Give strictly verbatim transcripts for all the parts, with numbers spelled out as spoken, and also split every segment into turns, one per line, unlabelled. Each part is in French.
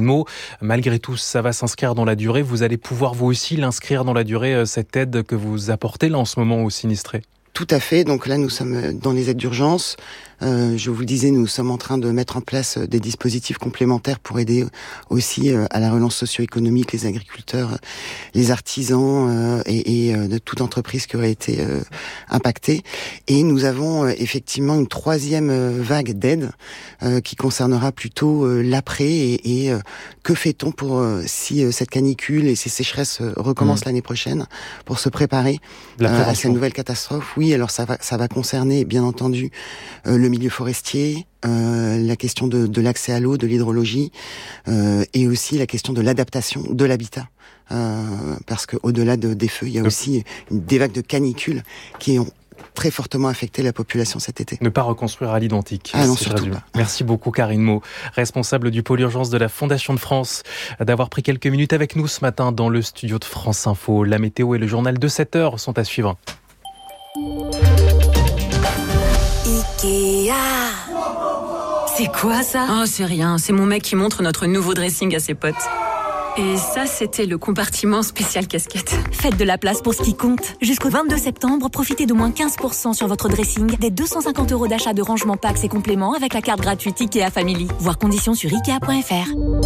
Mo. Malgré tout, ça va s'inscrire dans la durée. Vous allez pouvoir vous aussi l'inscrire dans la durée, cette aide que vous apportez là en ce moment aux sinistrés.
Tout à fait. Donc là, nous sommes dans les aides d'urgence. Euh, je vous le disais, nous sommes en train de mettre en place des dispositifs complémentaires pour aider aussi euh, à la relance socio-économique les agriculteurs, les artisans euh, et, et euh, de toute entreprise qui aurait été euh, impactée. Et nous avons euh, effectivement une troisième euh, vague d'aide euh, qui concernera plutôt euh, l'après et, et euh, que fait-on pour euh, si euh, cette canicule et ces sécheresses euh, recommencent mmh. l'année prochaine pour se préparer euh, à cette nouvelle catastrophe. Oui, alors ça va, ça va concerner bien entendu euh, le milieu forestier, euh, la question de, de l'accès à l'eau, de l'hydrologie, euh, et aussi la question de l'adaptation de l'habitat. Euh, parce que au-delà de, des feux, il y a aussi une, des vagues de canicules qui ont très fortement affecté la population cet été.
Ne pas reconstruire à l'identique.
Ah non, surtout pas.
Merci beaucoup Karine Mo, responsable du pôle urgence de la Fondation de France, d'avoir pris quelques minutes avec nous ce matin dans le studio de France Info. La météo et le journal de sept heures sont à suivre.
Ikea. C'est quoi ça ?
Oh, c'est rien. C'est mon mec qui montre notre nouveau dressing à ses potes. Et ça, c'était le compartiment spécial casquette.
Faites de la place pour ce qui compte. Jusqu'au vingt-deux septembre, profitez de moins quinze pour cent sur votre dressing, des deux cent cinquante euros d'achat de rangement packs et compléments avec la carte gratuite Ikea Family. Voir conditions sur ikea point f r.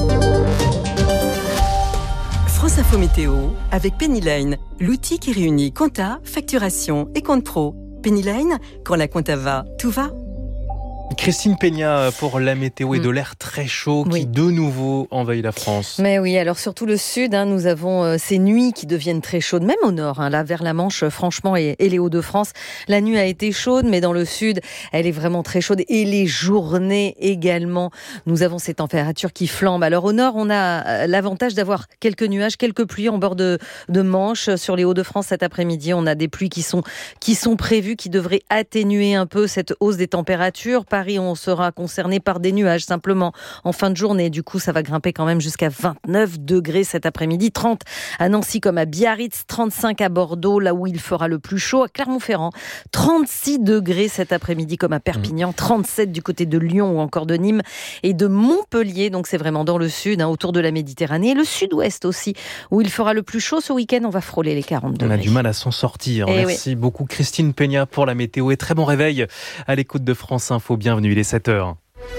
France Info Météo avec Pennyline, l'outil qui réunit compta, facturation et compte pro. Pennyline, quand la compta va, tout va.
Christine Peña pour la météo et de l'air très chaud qui
oui.
de nouveau envahit la France.
Mais oui, alors surtout le sud, hein, nous avons euh, ces nuits qui deviennent très chaudes, même au nord, hein, là vers la Manche, franchement, et, et les Hauts-de-France. La nuit a été chaude, mais dans le sud, elle est vraiment très chaude. Et les journées également, nous avons ces températures qui flambent. Alors au nord, on a l'avantage d'avoir quelques nuages, quelques pluies en bord de, de Manche. Sur les Hauts-de-France cet après-midi, on a des pluies qui sont, qui sont prévues, qui devraient atténuer un peu cette hausse des températures. Paris, on sera concerné par des nuages simplement en fin de journée. Du coup, ça va grimper quand même jusqu'à vingt-neuf degrés cet après-midi. trente à Nancy comme à Biarritz, trente-cinq à Bordeaux, là où il fera le plus chaud. À Clermont-Ferrand, trente-six degrés cet après-midi comme à Perpignan, trente-sept du côté de Lyon ou encore de Nîmes et de Montpellier. Donc c'est vraiment dans le sud, hein, autour de la Méditerranée. Et le sud-ouest aussi, où il fera le plus chaud. Ce week-end, on va frôler les quarante degrés.
On a du mal à s'en sortir. Et Merci oui. beaucoup Christine Peña pour la météo et très bon réveil à l'écoute de France Info. Bienvenue, il est sept heures.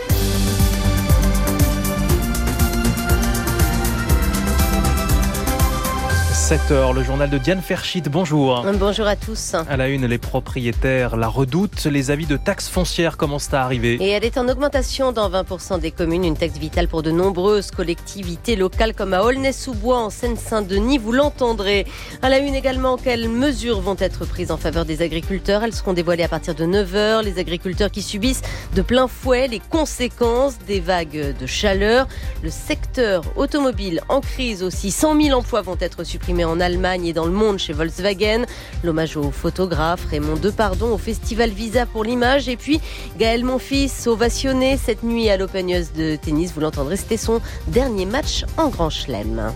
sept heures, le journal de Diane Ferchit, bonjour.
Bonjour à tous.
À la une, les propriétaires la redoutent, les avis de taxes foncières commencent à arriver.
Et elle est en augmentation dans vingt pour cent des communes, une taxe vitale pour de nombreuses collectivités locales comme à Aulnay-sous-Bois en Seine-Saint-Denis, vous l'entendrez. À la une également, quelles mesures vont être prises en faveur des agriculteurs ? Elles seront dévoilées à partir de neuf heures. Les agriculteurs qui subissent de plein fouet les conséquences des vagues de chaleur. Le secteur automobile en crise aussi, cent mille emplois vont être supprimés en Allemagne et dans le monde chez Volkswagen. L'hommage au photographe Raymond Depardon au Festival Visa pour l'image. Et puis Gaël Monfils, ovationné cette nuit à l'Open U S de tennis. Vous l'entendrez, c'était son dernier match en Grand Chelem.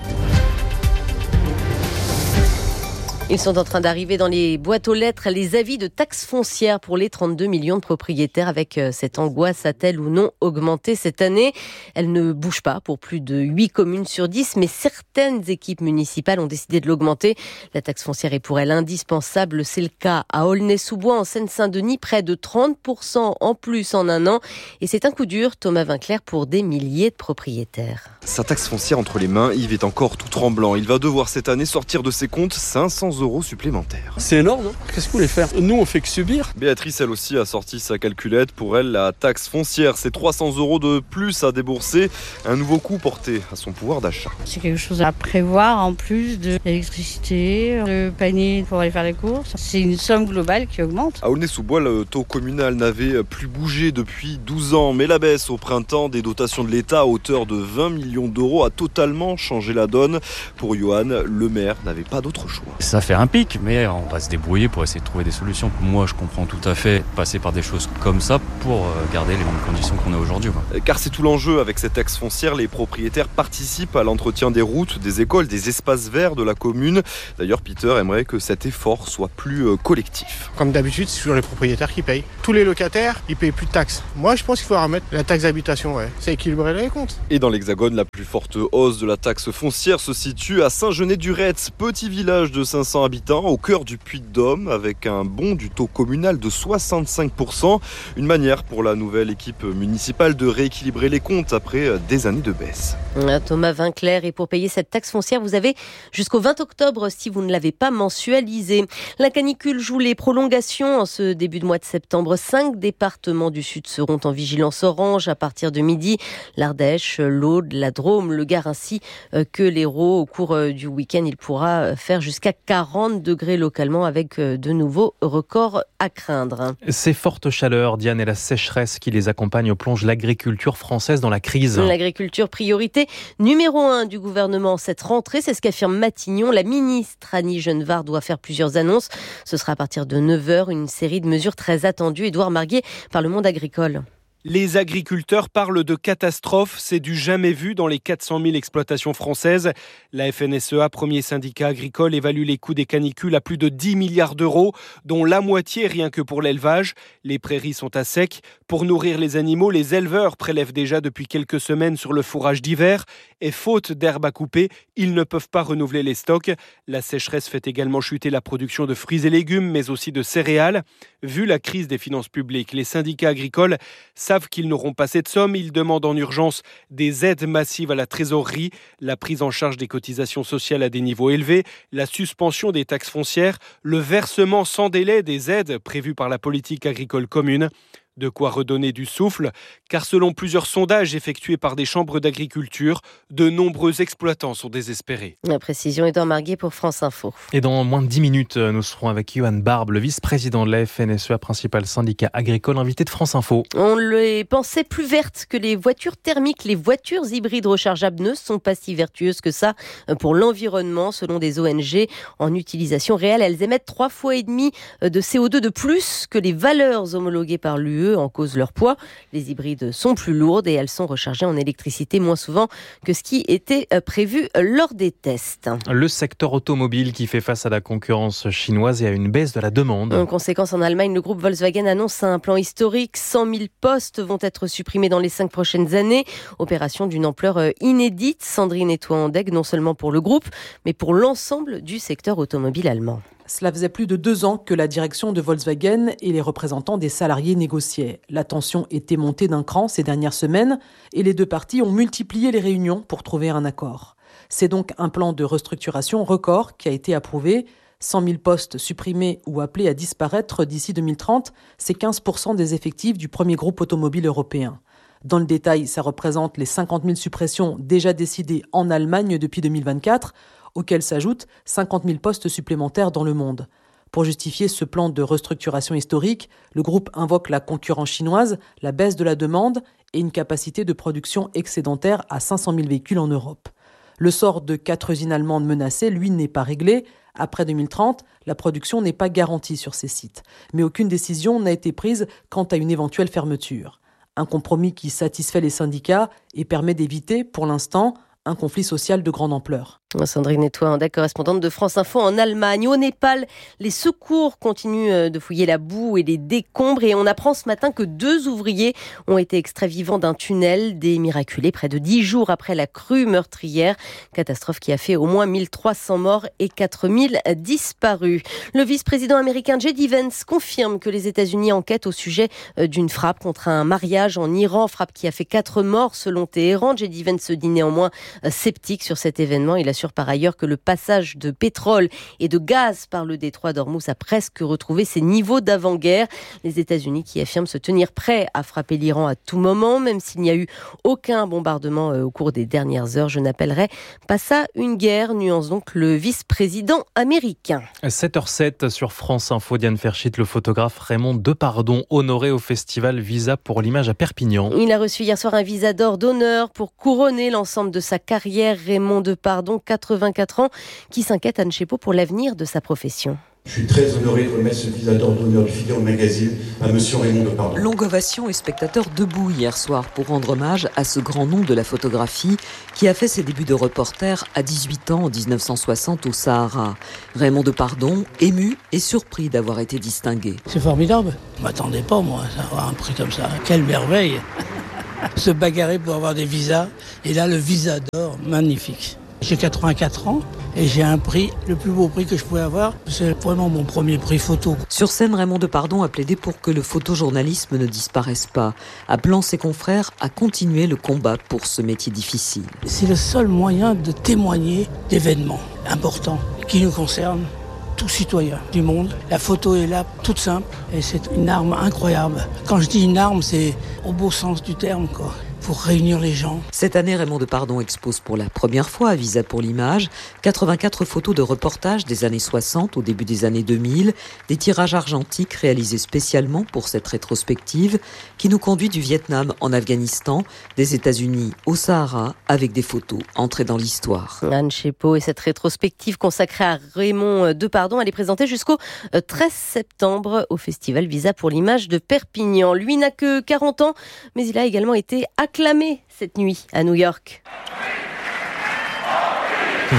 Ils sont en train d'arriver dans les boîtes aux lettres les avis de taxes foncières pour les trente-deux millions de propriétaires avec cette angoisse a-t-elle ou non augmenté cette année ? Elle ne bouge pas pour plus de huit communes sur dix, mais certaines équipes municipales ont décidé de l'augmenter. La taxe foncière est pour elle indispensable. C'est le cas à Aulnay-sous-Bois en Seine-Saint-Denis, près de trente pour cent en plus en un an. Et c'est un coup dur, Thomas Vinclair, pour des milliers de propriétaires.
Sa taxe foncière entre les mains, Yves est encore tout tremblant. Il va devoir cette année sortir de ses comptes cinq cents euros supplémentaires.
C'est énorme, non ? Qu'est-ce que vous voulez faire ? Nous, on fait que subir.
Béatrice, elle aussi, a sorti sa calculette. Pour elle, la taxe foncière, c'est trois cents euros de plus à débourser. Un nouveau coût porté à son pouvoir d'achat.
C'est quelque chose à prévoir en plus de l'électricité, le panier pour aller faire les courses. C'est une somme globale qui augmente.
À Aulnay-sous-Bois, le taux communal n'avait plus bougé depuis douze ans. Mais la baisse au printemps des dotations de l'État à hauteur de vingt millions d'euros a totalement changé la donne. Pour Johan, le maire n'avait pas d'autre choix.
Ça fait faire un pic, mais on va se débrouiller pour essayer de trouver des solutions. Moi, je comprends tout à fait passer par des choses comme ça pour garder les mêmes conditions qu'on a aujourd'hui, quoi.
Car c'est tout l'enjeu avec cette taxe foncière. Les propriétaires participent à l'entretien des routes, des écoles, des espaces verts de la commune. D'ailleurs, Peter aimerait que cet effort soit plus collectif.
Comme d'habitude, c'est toujours les propriétaires qui payent. Tous les locataires, ils payent plus de taxes. Moi, je pense qu'il faut remettre la taxe d'habitation, ouais. C'est équilibrer les comptes.
Et dans l'Hexagone, la plus forte hausse de la taxe foncière se situe à Saint-Genès-du-Retz, petit village de cinq cents habitants au cœur du Puy-de-Dôme, avec un bond du taux communal de soixante-cinq pour cent. Une manière pour la nouvelle équipe municipale de rééquilibrer les comptes après des années de baisse.
Thomas Vinclair, et pour payer cette taxe foncière, vous avez jusqu'au vingt octobre si vous ne l'avez pas mensualisé. La canicule joue les prolongations en ce début de mois de septembre. Cinq départements du Sud seront en vigilance orange à partir de midi. L'Ardèche, l'Aude, la Drôme, le Gard ainsi que l'Hérault. Au cours du week-end, il pourra faire jusqu'à quarante degrés localement avec de nouveaux records à craindre.
Ces fortes chaleurs, Diane, et la sécheresse qui les accompagnent plongent l'agriculture française dans la crise.
L'agriculture, priorité numéro un du gouvernement cette rentrée, c'est ce qu'affirme Matignon. La ministre Annie Genevard doit faire plusieurs annonces. Ce sera à partir de neuf heures, une série de mesures très attendues. Édouard Marguet par Le Monde Agricole.
Les agriculteurs parlent de catastrophe, c'est du jamais vu dans les quatre cent mille exploitations françaises. La F N S E A, premier syndicat agricole, évalue les coûts des canicules à plus de dix milliards d'euros, dont la moitié rien que pour l'élevage. Les prairies sont à sec. Pour nourrir les animaux, les éleveurs prélèvent déjà depuis quelques semaines sur le fourrage d'hiver. Et faute d'herbe à couper, ils ne peuvent pas renouveler les stocks. La sécheresse fait également chuter la production de fruits et légumes, mais aussi de céréales. Vu la crise des finances publiques, les syndicats agricoles savent qu'ils n'auront pas cette somme. Ils demandent en urgence des aides massives à la trésorerie, la prise en charge des cotisations sociales à des niveaux élevés, la suspension des taxes foncières, le versement sans délai des aides prévues par la politique agricole commune. De quoi redonner du souffle, car selon plusieurs sondages effectués par des chambres d'agriculture, de nombreux exploitants sont désespérés.
La précision est dans Marguet pour France Info.
Et dans moins de dix minutes, nous serons avec Johan Barbe, le vice-président de la F N S E A, principal syndicat agricole, invité de France Info.
On les pensait plus vertes que les voitures thermiques. Les voitures hybrides rechargeables ne sont pas si vertueuses que ça pour l'environnement. Selon des O N G, en utilisation réelle, elles émettent trois fois et demi de C O deux de plus que les valeurs homologuées par l'U E. En cause leur poids. Les hybrides sont plus lourdes et elles sont rechargées en électricité moins souvent que ce qui était prévu lors des tests.
Le secteur automobile qui fait face à la concurrence chinoise et à une baisse de la demande.
En conséquence, en Allemagne, le groupe Volkswagen annonce un plan historique. cent mille postes vont être supprimés dans les cinq prochaines années. Opération d'une ampleur inédite. Sandrine Etoile-Andeg, non seulement pour le groupe, mais pour l'ensemble du secteur automobile allemand.
Cela faisait plus de deux ans que la direction de Volkswagen et les représentants des salariés négociaient. La tension était montée d'un cran ces dernières semaines et les deux parties ont multiplié les réunions pour trouver un accord. C'est donc un plan de restructuration record qui a été approuvé. cent mille postes supprimés ou appelés à disparaître d'ici deux mille trente, c'est quinze pour cent des effectifs du premier groupe automobile européen. Dans le détail, ça représente les cinquante mille suppressions déjà décidées en Allemagne depuis deux mille vingt-quatre, auxquels s'ajoutent cinquante mille postes supplémentaires dans le monde. Pour justifier ce plan de restructuration historique, le groupe invoque la concurrence chinoise, la baisse de la demande et une capacité de production excédentaire à cinq cent mille véhicules en Europe. Le sort de quatre usines allemandes menacées, lui, n'est pas réglé. Après deux mille trente, la production n'est pas garantie sur ces sites. Mais aucune décision n'a été prise quant à une éventuelle fermeture. Un compromis qui satisfait les syndicats et permet d'éviter, pour l'instant, un conflit social de grande ampleur.
Sandrine Etoile-Andeg, correspondante de France Info en Allemagne. Au Népal, les secours continuent de fouiller la boue et les décombres et on apprend ce matin que deux ouvriers ont été extraits vivants d'un tunnel, des miraculés près de dix jours après la crue meurtrière. Catastrophe qui a fait au moins mille trois cents morts et quatre mille disparus. Le vice-président américain J D Vance confirme que les États-Unis enquêtent au sujet d'une frappe contre un mariage en Iran, frappe qui a fait quatre morts selon Téhéran. J D Vance se dit néanmoins sceptique sur cet événement. Il assure par ailleurs que le passage de pétrole et de gaz par le détroit d'Ormuz a presque retrouvé ses niveaux d'avant-guerre. Les États-Unis qui affirment se tenir prêts à frapper l'Iran à tout moment, même s'il n'y a eu aucun bombardement au cours des dernières heures. Je n'appellerai pas ça une guerre, nuance donc le vice-président américain.
sept heures sept sur France Info, Diane Ferchit, le photographe Raymond Depardon, honoré au festival Visa pour l'image à Perpignan.
Il a reçu hier soir un visa d'or d'honneur pour couronner l'ensemble de sa carrière. Raymond Depardon, quatre-vingt-quatre ans, qui s'inquiète Anne Chépot pour l'avenir de sa profession.
Je suis très honoré de remettre ce visa d'ordre d'honneur du Figaro Magazine à monsieur Raymond Depardon.
Longue ovation et spectateurs debout hier soir pour rendre hommage à ce grand nom de la photographie qui a fait ses débuts de reporter à dix-huit ans en dix-neuf cent soixante au Sahara. Raymond Depardon, ému et surpris d'avoir été distingué.
C'est formidable. Je m'attendais pas, moi, à avoir un prix comme ça. Quelle merveille. Se bagarrer pour avoir des visas. Et là, le visa d'or, magnifique. J'ai quatre-vingt-quatre ans et j'ai un prix, le plus beau prix que je pouvais avoir. C'est vraiment mon premier prix photo.
Sur scène, Raymond Depardon a plaidé pour que le photojournalisme ne disparaisse pas, appelant ses confrères à continuer le combat pour ce métier difficile.
C'est le seul moyen de témoigner d'événements importants qui nous concernent, tout citoyen du monde. La photo est là, toute simple, et c'est une arme incroyable. Quand je dis une arme, c'est au beau sens du terme, quoi. Pour réunir les gens.
Cette année, Raymond Depardon expose pour la première fois à Visa pour l'image quatre-vingt-quatre photos de reportages des années soixante au début des années deux mille, des tirages argentiques réalisés spécialement pour cette rétrospective qui nous conduit du Vietnam en Afghanistan, des États-Unis au Sahara avec des photos entrées dans l'histoire.
Anne Chépot et cette rétrospective consacrée à Raymond Depardon, elle est présentée jusqu'au treize septembre au festival Visa pour l'image de Perpignan. Lui n'a que quarante ans, mais il a également été acclamé cette nuit à New York. Mmh.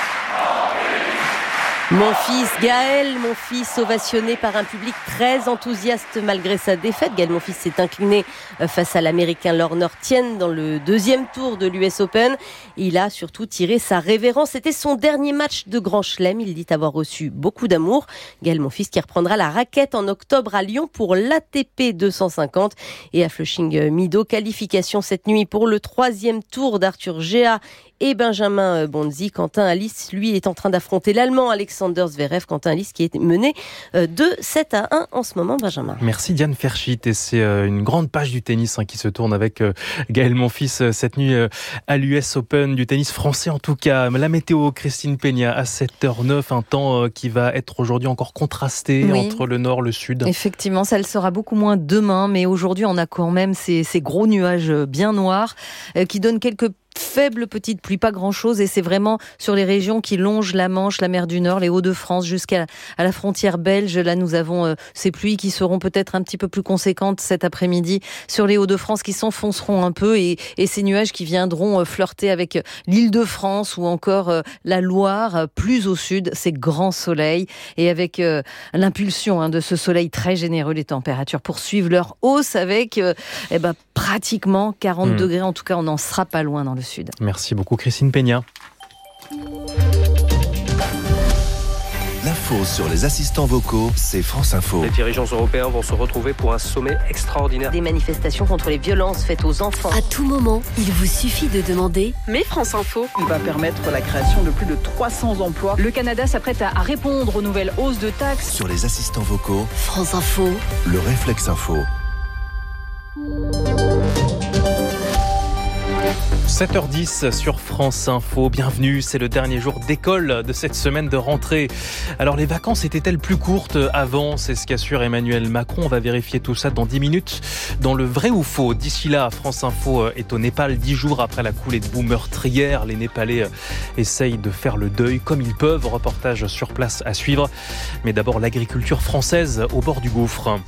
Mon fils Gaël, mon fils ovationné par un public très enthousiaste malgré sa défaite. Gaël Monfils s'est incliné face à l'Américain Lorna Tien dans le deuxième tour de l'U S Open. Il a surtout tiré sa révérence. C'était son dernier match de Grand Chelem. Il dit avoir reçu beaucoup d'amour. Gaël Monfils qui reprendra la raquette en octobre à Lyon pour l'A T P deux cent cinquante et à Flushing Meadows. Qualification cette nuit pour le troisième tour d'Arthur Géa et Benjamin Bonzi. Quentin Alice, lui, est en train d'affronter l'Allemand Alexander Zverev. Quentin Alice qui est mené de sept à un en ce moment, Benjamin.
Merci Diane Ferschit. Et c'est une grande page du tennis hein, qui se tourne avec Gaël Monfils cette nuit à l'U S Open, du tennis français en tout cas. La météo, Christine Peña, à sept heures neuf, un temps qui va être aujourd'hui encore contrasté oui. entre le nord et le sud.
Effectivement, ça le sera beaucoup moins demain, mais aujourd'hui on a quand même ces, ces gros nuages bien noirs euh, qui donnent quelques faible petite pluie, pas grand-chose, et c'est vraiment sur les régions qui longent la Manche, la mer du Nord, les Hauts-de-France, jusqu'à à la frontière belge. Là, nous avons euh, ces pluies qui seront peut-être un petit peu plus conséquentes cet après-midi sur les Hauts-de-France qui s'enfonceront un peu, et, et ces nuages qui viendront euh, flirter avec l'Île-de-France ou encore euh, la Loire, euh, plus au sud, c'est grand soleil, et avec euh, l'impulsion hein, de ce soleil très généreux, les températures poursuivent leur hausse avec euh, eh ben, pratiquement quarante mmh. degrés, en tout cas on n'en sera pas loin dans le sud.
Merci beaucoup Christine Peña.
L'info sur les assistants vocaux, c'est France Info.
Les dirigeants européens vont se retrouver pour un sommet extraordinaire.
Des manifestations contre les violences faites aux enfants.
À tout moment, il vous suffit de demander
« Mais France Info ». Il va permettre la création de plus de trois cents emplois. Le Canada s'apprête à répondre aux nouvelles hausses de taxes.
Sur les assistants vocaux,
France Info.
Le réflexe info.
sept heures dix sur France Info, bienvenue, c'est le dernier jour d'école de cette semaine de rentrée. Alors les vacances étaient-elles plus courtes avant? C'est ce qu'assure Emmanuel Macron, on va vérifier tout ça dans dix minutes. Dans le vrai ou faux, d'ici là, France Info est au Népal dix jours après la coulée de boue meurtrière. Les Népalais essayent de faire le deuil comme ils peuvent, reportage sur place à suivre. Mais d'abord l'agriculture française au bord du gouffre.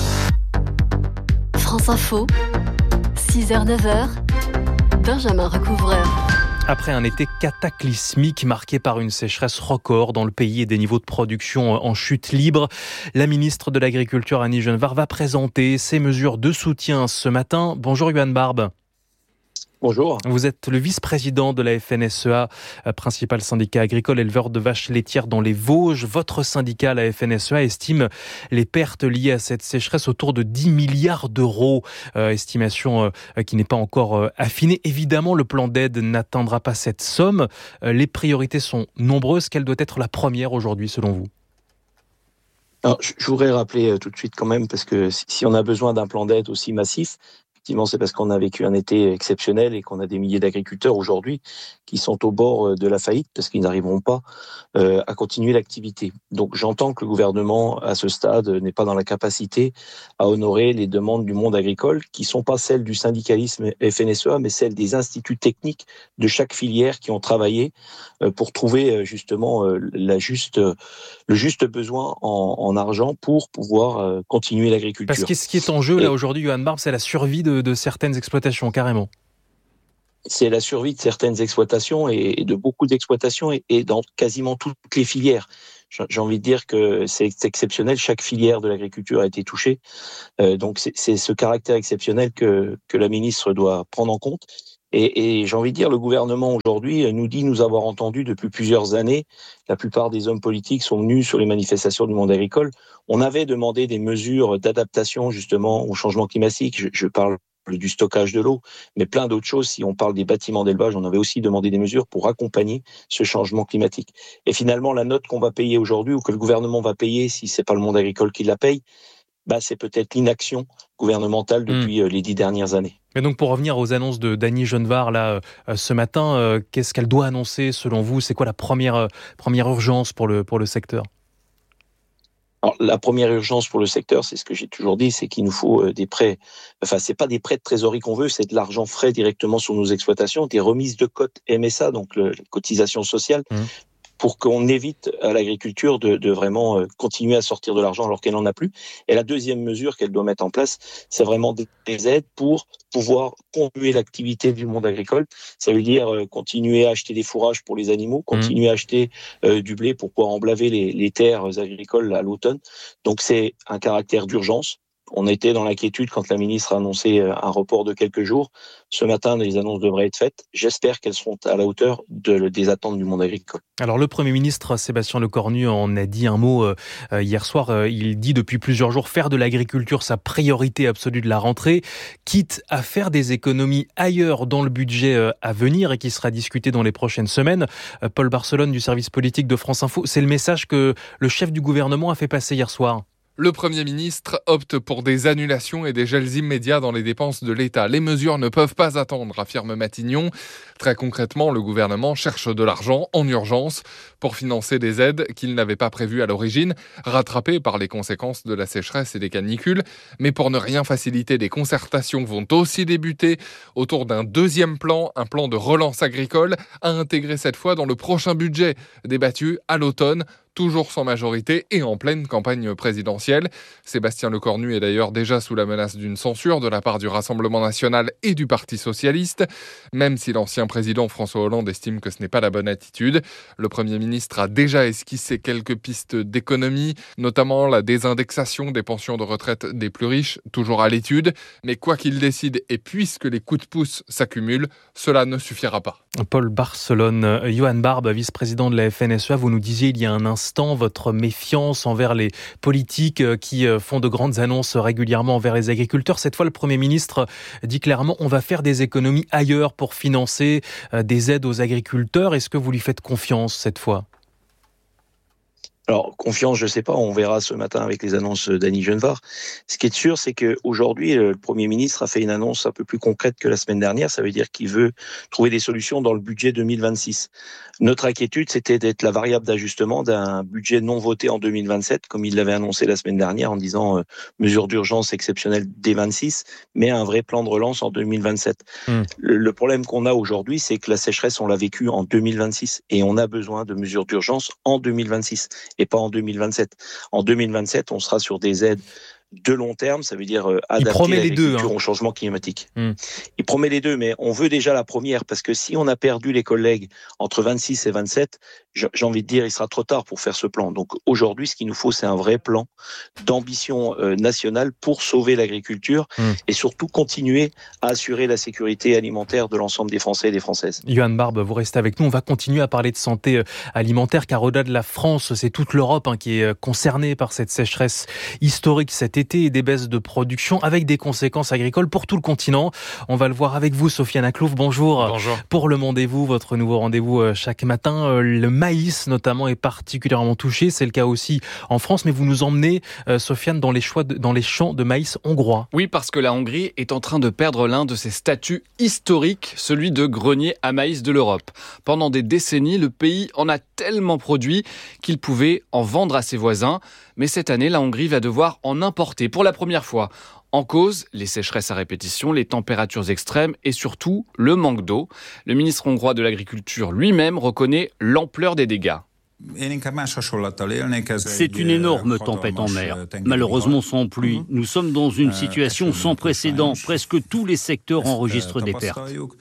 France Info, six heures neuf heures. Benjamin Recouvreur.
Après un été cataclysmique marqué par une sécheresse record dans le pays et des niveaux de production en chute libre, la ministre de l'Agriculture Annie Genevard va présenter ses mesures de soutien ce matin. Bonjour Yohann Barbe.
Bonjour.
Vous êtes le vice-président de la F N S E A, principal syndicat agricole éleveur de vaches laitières dans les Vosges. Votre syndicat, la F N S E A, estime les pertes liées à cette sécheresse autour de dix milliards d'euros. Euh, estimation euh, qui n'est pas encore euh, affinée. Évidemment, le plan d'aide n'atteindra pas cette somme. Euh, les priorités sont nombreuses. Quelle doit être la première aujourd'hui, selon vous ?
Alors, je voudrais rappeler tout de suite quand même, parce que si on a besoin d'un plan d'aide aussi massif, effectivement, c'est parce qu'on a vécu un été exceptionnel et qu'on a des milliers d'agriculteurs aujourd'hui qui sont au bord de la faillite parce qu'ils n'arriveront pas euh, à continuer l'activité. Donc j'entends que le gouvernement, à ce stade, n'est pas dans la capacité à honorer les demandes du monde agricole, qui ne sont pas celles du syndicalisme F N S E A, mais celles des instituts techniques de chaque filière qui ont travaillé euh, pour trouver euh, justement euh, la juste, euh, le juste besoin en, en argent pour pouvoir euh, continuer l'agriculture.
Parce que ce qui est en jeu, là, aujourd'hui, Johan Barbe, c'est la survie de, de certaines exploitations, carrément.
C'est la survie de certaines exploitations et, et de beaucoup d'exploitations et, et dans quasiment toutes les filières. J'ai envie de dire que c'est exceptionnel. Chaque filière de l'agriculture a été touchée. Euh, donc, c'est, c'est ce caractère exceptionnel que, que la ministre doit prendre en compte. Et, et j'ai envie de dire, le gouvernement aujourd'hui nous dit nous avoir entendus depuis plusieurs années. La plupart des hommes politiques sont venus sur les manifestations du monde agricole. On avait demandé des mesures d'adaptation justement au changement climatique. Je, je parle du stockage de l'eau, mais plein d'autres choses. Si on parle des bâtiments d'élevage, on avait aussi demandé des mesures pour accompagner ce changement climatique. Et finalement, la note qu'on va payer aujourd'hui, ou que le gouvernement va payer, si c'est pas le monde agricole qui la paye, bah, c'est peut-être l'inaction gouvernementale depuis mmh. les dix dernières années.
Mais donc pour revenir aux annonces de Dany Genevard là euh, ce matin, euh, qu'est-ce qu'elle doit annoncer selon vous ? C'est quoi la première euh, première urgence pour le pour le secteur ?
Alors, la première urgence pour le secteur, c'est ce que j'ai toujours dit, c'est qu'il nous faut des prêts. Enfin, c'est pas des prêts de trésorerie qu'on veut, c'est de l'argent frais directement sur nos exploitations, des remises de cotes M S A, donc le, les cotisations sociales, mmh. pour qu'on évite à l'agriculture de, de vraiment continuer à sortir de l'argent alors qu'elle n'en a plus. Et la deuxième mesure qu'elle doit mettre en place, c'est vraiment des, des aides pour pouvoir continuer l'activité du monde agricole. Ça veut dire continuer à acheter des fourrages pour les animaux, continuer mmh. à acheter euh, du blé pour pouvoir emblaver les, les terres agricoles à l'automne. Donc c'est un caractère d'urgence. On était dans l'inquiétude quand la ministre a annoncé un report de quelques jours. Ce matin, les annonces devraient être faites. J'espère qu'elles seront à la hauteur de, des attentes du monde agricole.
Alors le Premier ministre Sébastien Lecornu en a dit un mot euh, hier soir. Euh, il dit depuis plusieurs jours faire de l'agriculture sa priorité absolue de la rentrée, quitte à faire des économies ailleurs dans le budget euh, à venir et qui sera discuté dans les prochaines semaines. Euh, Paul Barcelone du service politique de France Info, c'est le message que le chef du gouvernement a fait passer hier soir.
Le Premier ministre opte pour des annulations et des gels immédiats dans les dépenses de l'État. Les mesures ne peuvent pas attendre, affirme Matignon. Très concrètement, le gouvernement cherche de l'argent en urgence pour financer des aides qu'il n'avait pas prévues à l'origine, rattrapées par les conséquences de la sécheresse et des canicules. Mais pour ne rien faciliter, des concertations vont aussi débuter autour d'un deuxième plan, un plan de relance agricole, à intégrer cette fois dans le prochain budget, débattu à l'automne, toujours sans majorité et en pleine campagne présidentielle. Sébastien Lecornu est d'ailleurs déjà sous la menace d'une censure de la part du Rassemblement national et du Parti socialiste, même si l'ancien président François Hollande estime que ce n'est pas la bonne attitude. Le Premier ministre a déjà esquissé quelques pistes d'économie, notamment la désindexation des pensions de retraite des plus riches, toujours à l'étude. Mais quoi qu'il décide, et puisque les coups de pouce s'accumulent, cela ne suffira pas.
Paul Barcelone, Johan Barbe, vice-président de la F N S E A, vous nous disiez il y a un instant votre méfiance envers les politiques qui font de grandes annonces régulièrement envers les agriculteurs. Cette fois, le Premier ministre dit clairement on va faire des économies ailleurs pour financer des aides aux agriculteurs. Est-ce que vous lui faites confiance cette fois ?
Alors, confiance, je ne sais pas, on verra ce matin avec les annonces de Dany Genevard. Ce qui est sûr, c'est qu'aujourd'hui, le Premier ministre a fait une annonce un peu plus concrète que la semaine dernière. Ça veut dire qu'il veut trouver des solutions dans le budget deux mille vingt-six. Notre inquiétude, c'était d'être la variable d'ajustement d'un budget non voté en deux mille vingt-sept, comme il l'avait annoncé la semaine dernière en disant euh, mesure d'urgence exceptionnelle dès vingt-six, mais un vrai plan de relance en deux mille vingt-sept. Mmh. Le, le problème qu'on a aujourd'hui, c'est que la sécheresse, on l'a vécue en deux mille vingt-six et on a besoin de mesures d'urgence en deux mille vingt-six. Et pas en deux mille vingt-sept. En deux mille vingt-sept, on sera sur des aides de long terme, ça veut dire euh, adapter l'agriculture hein. au changement climatique. Mmh. Il promet les deux, mais on veut déjà la première, parce que si on a perdu les collègues entre vingt-six et vingt-sept, j'ai envie de dire, il sera trop tard pour faire ce plan. Donc aujourd'hui, ce qu'il nous faut, c'est un vrai plan d'ambition euh, nationale pour sauver l'agriculture mmh. et surtout continuer à assurer la sécurité alimentaire de l'ensemble des Français et des Françaises.
Johan Barbe, vous restez avec nous. On va continuer à parler de santé alimentaire, car au-delà de la France, c'est toute l'Europe hein, qui est concernée par cette sécheresse historique cet été. été et des baisses de production avec des conséquences agricoles pour tout le continent. On va le voir avec vous, Sofiane Aklouf. Bonjour.
Bonjour.
Pour le Rendez-vous, votre nouveau rendez-vous chaque matin, le maïs notamment est particulièrement touché. C'est le cas aussi en France, mais vous nous emmenez, Sofiane, dans les, choix de, dans les champs de maïs hongrois.
Oui, parce que la Hongrie est en train de perdre l'un de ses statuts historiques, celui de grenier à maïs de l'Europe. Pendant des décennies, le pays en a tellement produit qu'il pouvait en vendre à ses voisins. Mais cette année, la Hongrie va devoir en importer pour la première fois. En cause, les sécheresses à répétition, les températures extrêmes et surtout le manque d'eau. Le ministre hongrois de l'Agriculture lui-même reconnaît l'ampleur des dégâts.
C'est une énorme tempête en mer. Malheureusement sans pluie. Nous sommes dans une situation sans précédent. Presque tous les secteurs enregistrent des pertes.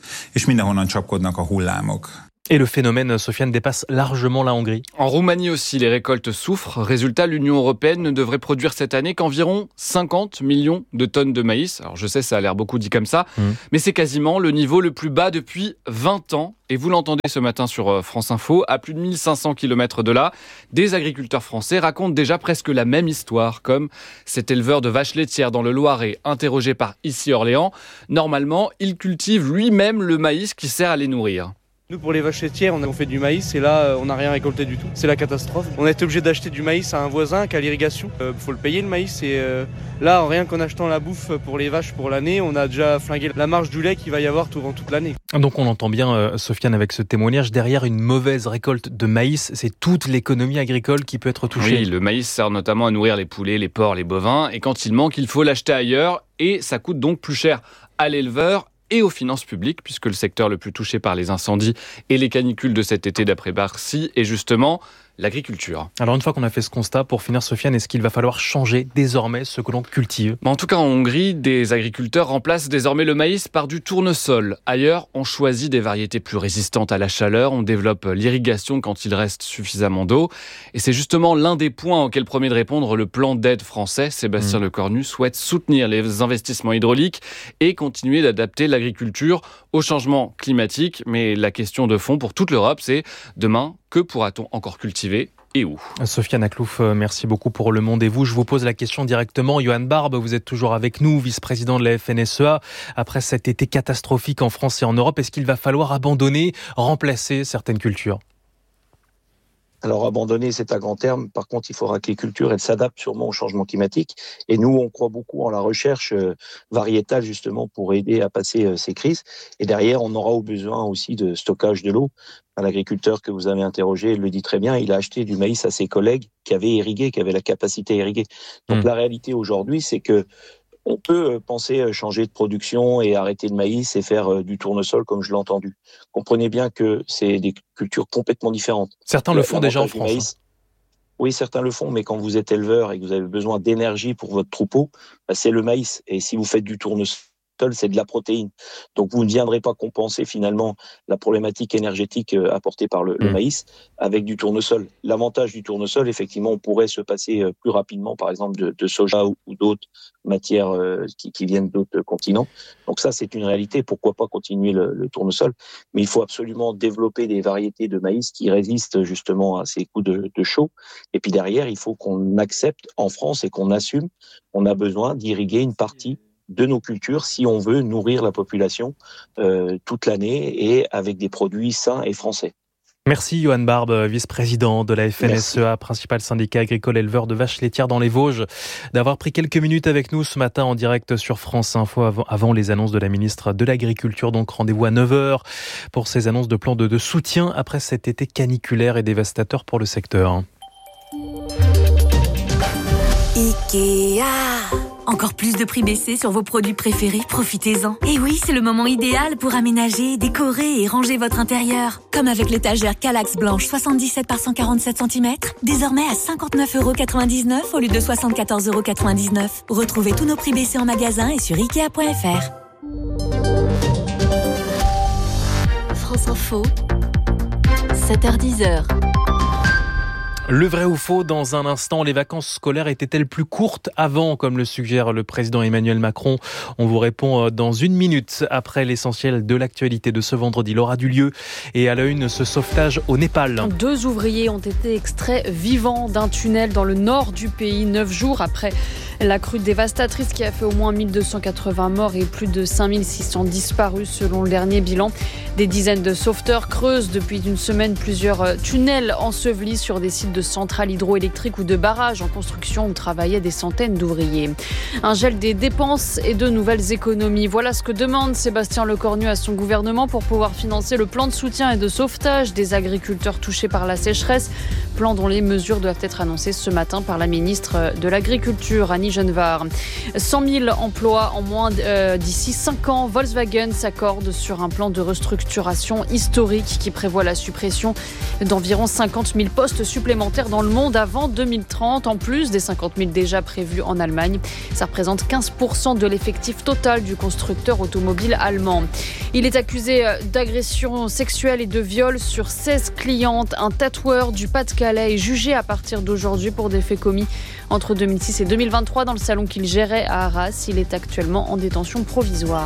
Et le phénomène, Sofiane, dépasse largement la Hongrie.
En Roumanie aussi, les récoltes souffrent. Résultat, l'Union européenne ne devrait produire cette année qu'environ cinquante millions de tonnes de maïs. Alors je sais, ça a l'air beaucoup dit comme ça, mmh. mais c'est quasiment le niveau le plus bas depuis vingt ans. Et vous l'entendez ce matin sur France Info, à plus de mille cinq cents kilomètres de là, des agriculteurs français racontent déjà presque la même histoire, comme cet éleveur de vaches laitières dans le Loiret, interrogé par Ici Orléans. Normalement, il cultive lui-même le maïs qui sert à les nourrir.
Nous, pour les vaches laitières, on fait du maïs et là, on n'a rien récolté du tout. C'est la catastrophe. On a été obligé d'acheter du maïs à un voisin qui a l'irrigation. Il euh, faut le payer, le maïs. Et euh, là, rien qu'en achetant la bouffe pour les vaches pour l'année, on a déjà flingué la marge du lait qu'il va y avoir durant toute l'année.
Donc on entend bien, euh, Sofiane, avec ce témoignage, derrière une mauvaise récolte de maïs, c'est toute l'économie agricole qui peut être touchée.
Oui, le maïs sert notamment à nourrir les poulets, les porcs, les bovins. Et quand il manque, il faut l'acheter ailleurs. Et ça coûte donc plus cher à l'éleveur et aux finances publiques, puisque le secteur le plus touché par les incendies et les canicules de cet été, d'après Bercy, est justement l'agriculture.
Alors une fois qu'on a fait ce constat, pour finir, Sofiane, est-ce qu'il va falloir changer désormais ce que l'on cultive ?
En tout cas, en Hongrie, des agriculteurs remplacent désormais le maïs par du tournesol. Ailleurs, on choisit des variétés plus résistantes à la chaleur, on développe l'irrigation quand il reste suffisamment d'eau. Et c'est justement l'un des points auxquels promet de répondre le plan d'aide français. Sébastien mmh. Lecornu souhaite soutenir les investissements hydrauliques et continuer d'adapter l'agriculture au changement climatique. Mais la question de fond pour toute l'Europe, c'est demain, que pourra-t-on encore cultiver et où ?
Sofiane Aklouf, merci beaucoup pour Le Monde et vous. Je vous pose la question directement. Johan Barbe, vous êtes toujours avec nous, vice-président de la F N S E A. Après cet été catastrophique en France et en Europe, est-ce qu'il va falloir abandonner, remplacer certaines cultures ?
Alors abandonner, c'est à grand terme. Par contre, il faudra que les cultures elles s'adaptent sûrement au changement climatique. Et nous, on croit beaucoup en la recherche euh, variétale justement pour aider à passer euh, ces crises. Et derrière, on aura au besoin aussi de stockage de l'eau. Un agriculteur que vous avez interrogé le dit très bien. Il a acheté du maïs à ses collègues qui avaient irrigué, qui avaient la capacité à irriguer. Donc mmh. la réalité aujourd'hui, c'est que on peut penser changer de production et arrêter le maïs et faire du tournesol comme je l'ai entendu. Comprenez bien que c'est des cultures complètement différentes.
Certains le font déjà en France.
Maïs, oui, certains le font, mais quand vous êtes éleveur et que vous avez besoin d'énergie pour votre troupeau, bah c'est le maïs. Et si vous faites du tournesol, c'est de la protéine. Donc vous ne viendrez pas compenser finalement la problématique énergétique apportée par le, mmh. le maïs avec du tournesol. L'avantage du tournesol, effectivement, on pourrait se passer plus rapidement, par exemple, de, de soja ou, ou d'autres matières euh, qui, qui viennent d'autres continents. Donc ça, c'est une réalité. Pourquoi pas continuer le, le tournesol ? Mais il faut absolument développer des variétés de maïs qui résistent justement à ces coups de, de chaud. Et puis derrière, il faut qu'on accepte en France et qu'on assume qu'on a besoin d'irriguer une partie de nos cultures si on veut nourrir la population euh, toute l'année et avec des produits sains et français.
Merci Johan Barbe, vice-président de la F N S E A, Merci. Principal syndicat agricole éleveur de vaches laitières dans les Vosges, d'avoir pris quelques minutes avec nous ce matin en direct sur France Info avant, avant les annonces de la ministre de l'Agriculture. Donc rendez-vous à neuf heures pour ces annonces de plans de, de soutien après cet été caniculaire et dévastateur pour le secteur.
Ikea. Encore plus de prix baissés sur vos produits préférés, profitez-en. Et oui, c'est le moment idéal pour aménager, décorer et ranger votre intérieur. Comme avec l'étagère Kallax blanche soixante-dix-sept par cent quarante-sept centimètres, désormais à cinquante-neuf euros quatre-vingt-dix-neuf au lieu de soixante-quatorze euros quatre-vingt-dix-neuf. Retrouvez tous nos prix baissés en magasin et sur ikea point f r.
France Info, sept heures dix.
Le vrai ou faux, dans un instant, les vacances scolaires étaient-elles plus courtes avant, comme le suggère le président Emmanuel Macron? On vous répond dans une minute après l'essentiel de l'actualité de ce vendredi. L'aura du lieu et à la une, ce sauvetage au Népal.
Deux ouvriers ont été extraits vivants d'un tunnel dans le nord du pays, neuf jours après la crue dévastatrice qui a fait au moins mille deux cent quatre-vingts morts et plus de cinq mille six cents disparus selon le dernier bilan. Des dizaines de sauveteurs creusent depuis une semaine plusieurs tunnels ensevelis sur des sites de centrales hydroélectriques ou de barrages en construction où travaillaient des centaines d'ouvriers. Un gel des dépenses et de nouvelles économies. Voilà ce que demande Sébastien Lecornu à son gouvernement pour pouvoir financer le plan de soutien et de sauvetage des agriculteurs touchés par la sécheresse. Plan dont les mesures doivent être annoncées ce matin par la ministre de l'Agriculture, Annie Genevard. cent mille emplois en moins euh, d'ici cinq ans. Volkswagen s'accorde sur un plan de restructuration historique qui prévoit la suppression d'environ cinquante mille postes supplémentaires dans le monde avant deux mille trente, en plus des cinquante mille déjà prévus en Allemagne. Ça représente quinze pour cent de l'effectif total du constructeur automobile allemand. Il est accusé d'agression sexuelle et de viol sur seize clientes. Un tatoueur du Pas-de-Calais est jugé à partir d'aujourd'hui pour des faits commis entre deux mille six et deux mille vingt-trois dans le salon qu'il gérait à Arras. Il est actuellement en détention provisoire.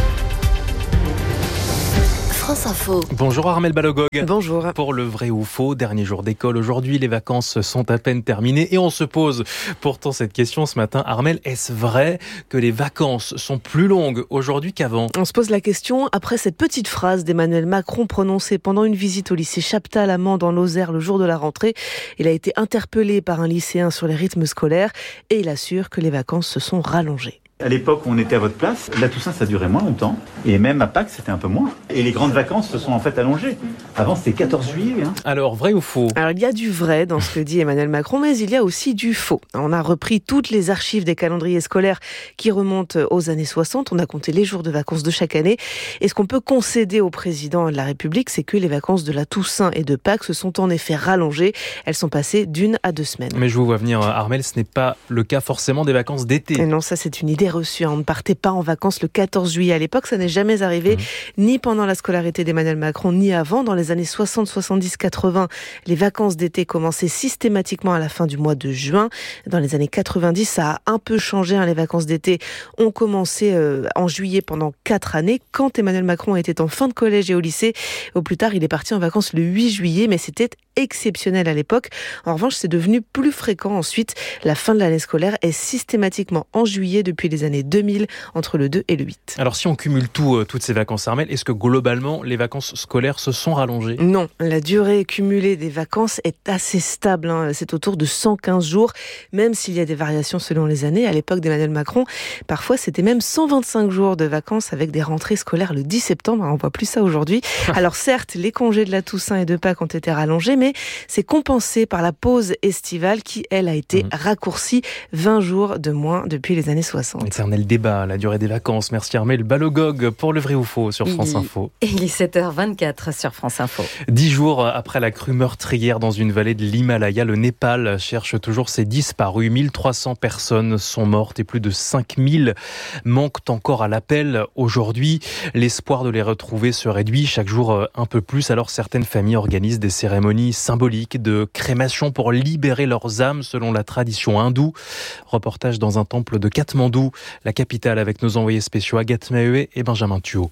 France Info.
Bonjour Armelle Balogog.
Bonjour.
Pour le vrai ou faux, dernier jour d'école aujourd'hui, les vacances sont à peine terminées et on se pose pourtant cette question ce matin. Armelle, est-ce vrai que les vacances sont plus longues aujourd'hui qu'avant?
On se pose la question après cette petite phrase d'Emmanuel Macron prononcée pendant une visite au lycée Chaptal-Amand dans l'Osaire le jour de la rentrée. Il a été interpellé par un lycéen sur les rythmes scolaires et il assure que les vacances se sont rallongées.
À l'époque où on était à votre place, la Toussaint ça durait moins longtemps et même à Pâques c'était un peu moins. Et les grandes vacances se sont en fait allongées. Avant c'était quatorze juillet. Hein.
Alors vrai ou faux?
Alors il y a du vrai dans ce que dit Emmanuel Macron, mais il y a aussi du faux. On a repris toutes les archives des calendriers scolaires qui remontent aux années soixante. On a compté les jours de vacances de chaque année. Et ce qu'on peut concéder au président de la République, c'est que les vacances de la Toussaint et de Pâques se sont en effet rallongées. Elles sont passées d'une à deux semaines.
Mais je vous vois venir Armelle, ce n'est pas le cas forcément des vacances d'été.
Et non, ça c'est une idée reçue. On ne partait pas en vacances le quatorze juillet. À l'époque, ça n'est jamais arrivé, mmh. ni pendant la scolarité d'Emmanuel Macron, ni avant. Dans les années soixante, soixante-dix, quatre-vingts, les vacances d'été commençaient systématiquement à la fin du mois de juin. Dans les années quatre-vingt-dix, ça a un peu changé. Hein. Les vacances d'été ont commencé euh, en juillet pendant quatre années. Quand Emmanuel Macron était en fin de collège et au lycée, au plus tard, il est parti en vacances le huit juillet, mais c'était exceptionnel à l'époque. En revanche, c'est devenu plus fréquent ensuite. La fin de l'année scolaire est systématiquement en juillet depuis les années deux mille, entre le deux et le huit.
Alors si on cumule tout, euh, toutes ces vacances, Armelle, est-ce que globalement les vacances scolaires se sont rallongées?
Non, la durée cumulée des vacances est assez stable. Hein. C'est autour de cent quinze jours, même s'il y a des variations selon les années. À l'époque d'Emmanuel Macron, parfois c'était même cent vingt-cinq jours de vacances avec des rentrées scolaires le dix septembre. On voit plus ça aujourd'hui. Alors certes, les congés de la Toussaint et de Pâques ont été rallongés, mais c'est compensé par la pause estivale qui, elle, a été mmh. raccourcie vingt jours de moins depuis les années soixante.
Éternel débat, la durée des vacances. Merci Armelle Balogog pour le vrai ou faux sur France Info.
Et il est sept heures vingt-quatre sur France Info.
Dix jours après la crue meurtrière dans une vallée de l'Himalaya, le Népal cherche toujours ses disparus. mille trois cents personnes sont mortes et plus de cinq mille manquent encore à l'appel aujourd'hui. L'espoir de les retrouver se réduit chaque jour un peu plus. Alors certaines familles organisent des cérémonies symboliques de crémation pour libérer leurs âmes selon la tradition hindoue. Reportage dans un temple de Katmandou, la capitale, avec nos envoyés spéciaux Agathe Maheué et Benjamin Thuot.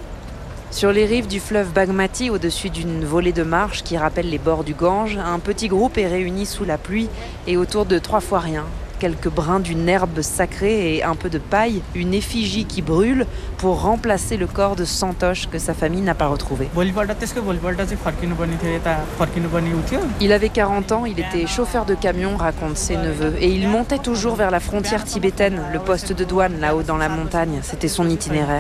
Sur les rives du fleuve Bagmati, au-dessus d'une volée de marches qui rappelle les bords du Gange, un petit groupe est réuni sous la pluie et autour de trois fois rien. Quelques brins d'une herbe sacrée et un peu de paille, une effigie qui brûle pour remplacer le corps de Santosh que sa famille n'a pas retrouvé. Il avait quarante ans, il était chauffeur de camion, racontent ses neveux, et il montait toujours vers la frontière tibétaine, le poste de douane là-haut dans la montagne. C'était son itinéraire.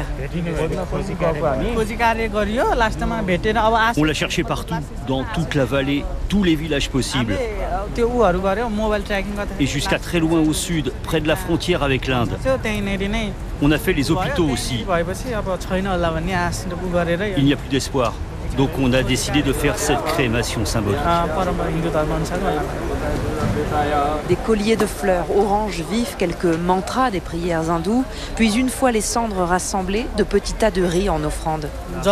On l'a cherché partout, dans toute la vallée, tous les villages possibles. Et jusqu'à très loin au sud, près de la frontière avec l'Inde. On a fait les hôpitaux aussi. Il n'y a plus d'espoir. Donc on a décidé de faire cette crémation symbolique.
Des colliers de fleurs orange vif, quelques mantras des prières hindoues, puis une fois les cendres rassemblées, de petits tas de riz en offrande.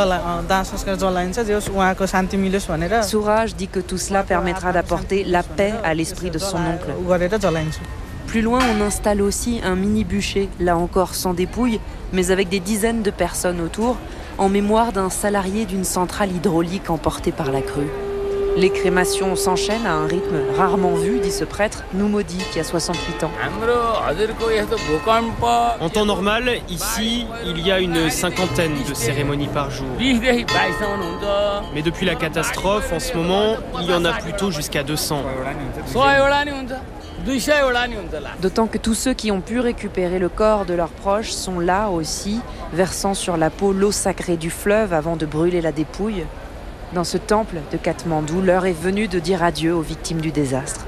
Souraj dit que tout cela permettra d'apporter la paix à l'esprit de son oncle. Plus loin, on installe aussi un mini bûcher, là encore sans dépouille, mais avec des dizaines de personnes autour, en mémoire d'un salarié d'une centrale hydraulique emporté par la crue. Les crémations s'enchaînent à un rythme rarement vu, dit ce prêtre, Noumodi, qui a soixante-huit ans.
En temps normal, ici, il y a une cinquantaine de cérémonies par jour. Mais depuis la catastrophe, en ce moment, il y en a plutôt jusqu'à deux cents.
D'autant que tous ceux qui ont pu récupérer le corps de leurs proches sont là aussi, versant sur la peau l'eau sacrée du fleuve avant de brûler la dépouille. Dans ce temple de Katmandou, l'heure est venue de dire adieu aux victimes du désastre.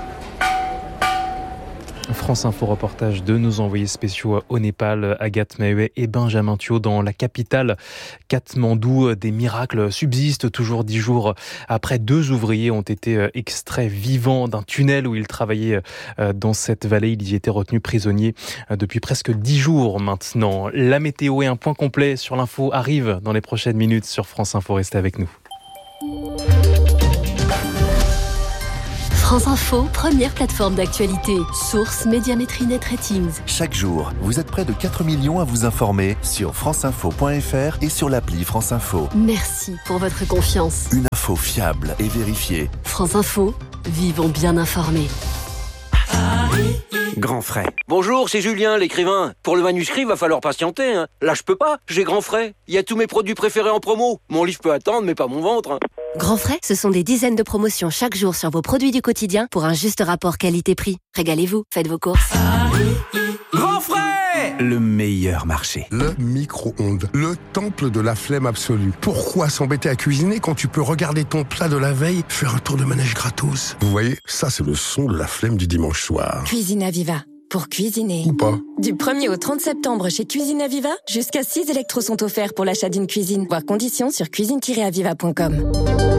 France Info reportage de nos envoyés spéciaux au Népal, Agathe Maheuet et Benjamin Thiaud dans la capitale Katmandou. Des miracles subsistent toujours dix jours après. Deux ouvriers ont été extraits vivants d'un tunnel où ils travaillaient dans cette vallée. Ils y étaient retenus prisonniers depuis presque dix jours maintenant. La météo et un point complet sur l'info arrivent dans les prochaines minutes sur France Info. Restez avec nous.
France Info, première plateforme d'actualité. Source Médiamétrie Net Ratings.
Chaque jour, vous êtes près de quatre millions à vous informer sur franceinfo point f r et sur l'appli France Info.
Merci pour votre confiance.
Une info fiable et vérifiée.
France Info, vivons bien informés.
Grand Frais. Bonjour, c'est Julien, l'écrivain. Pour le manuscrit, va falloir patienter. Hein. Là, je peux pas. J'ai Grand Frais. Il y a tous mes produits préférés en promo. Mon livre peut attendre, mais pas mon ventre. Hein.
Grand Frais, ce sont des dizaines de promotions chaque jour sur vos produits du quotidien pour un juste rapport qualité-prix. Régalez-vous, faites vos courses.
Grand Frais,
le meilleur marché.
Le micro-ondes, le temple de la flemme absolue. Pourquoi s'embêter à cuisiner quand tu peux regarder ton plat de la veille, faire un tour de manège gratos? Vous voyez, ça c'est le son de la flemme du dimanche soir.
Cuisine Aviva. Pour cuisiner.
Ou pas.
Du premier au trente septembre chez Cuisine Aviva, jusqu'à six électros sont offerts pour l'achat d'une cuisine. Voir conditions sur cuisine tiret aviva point com.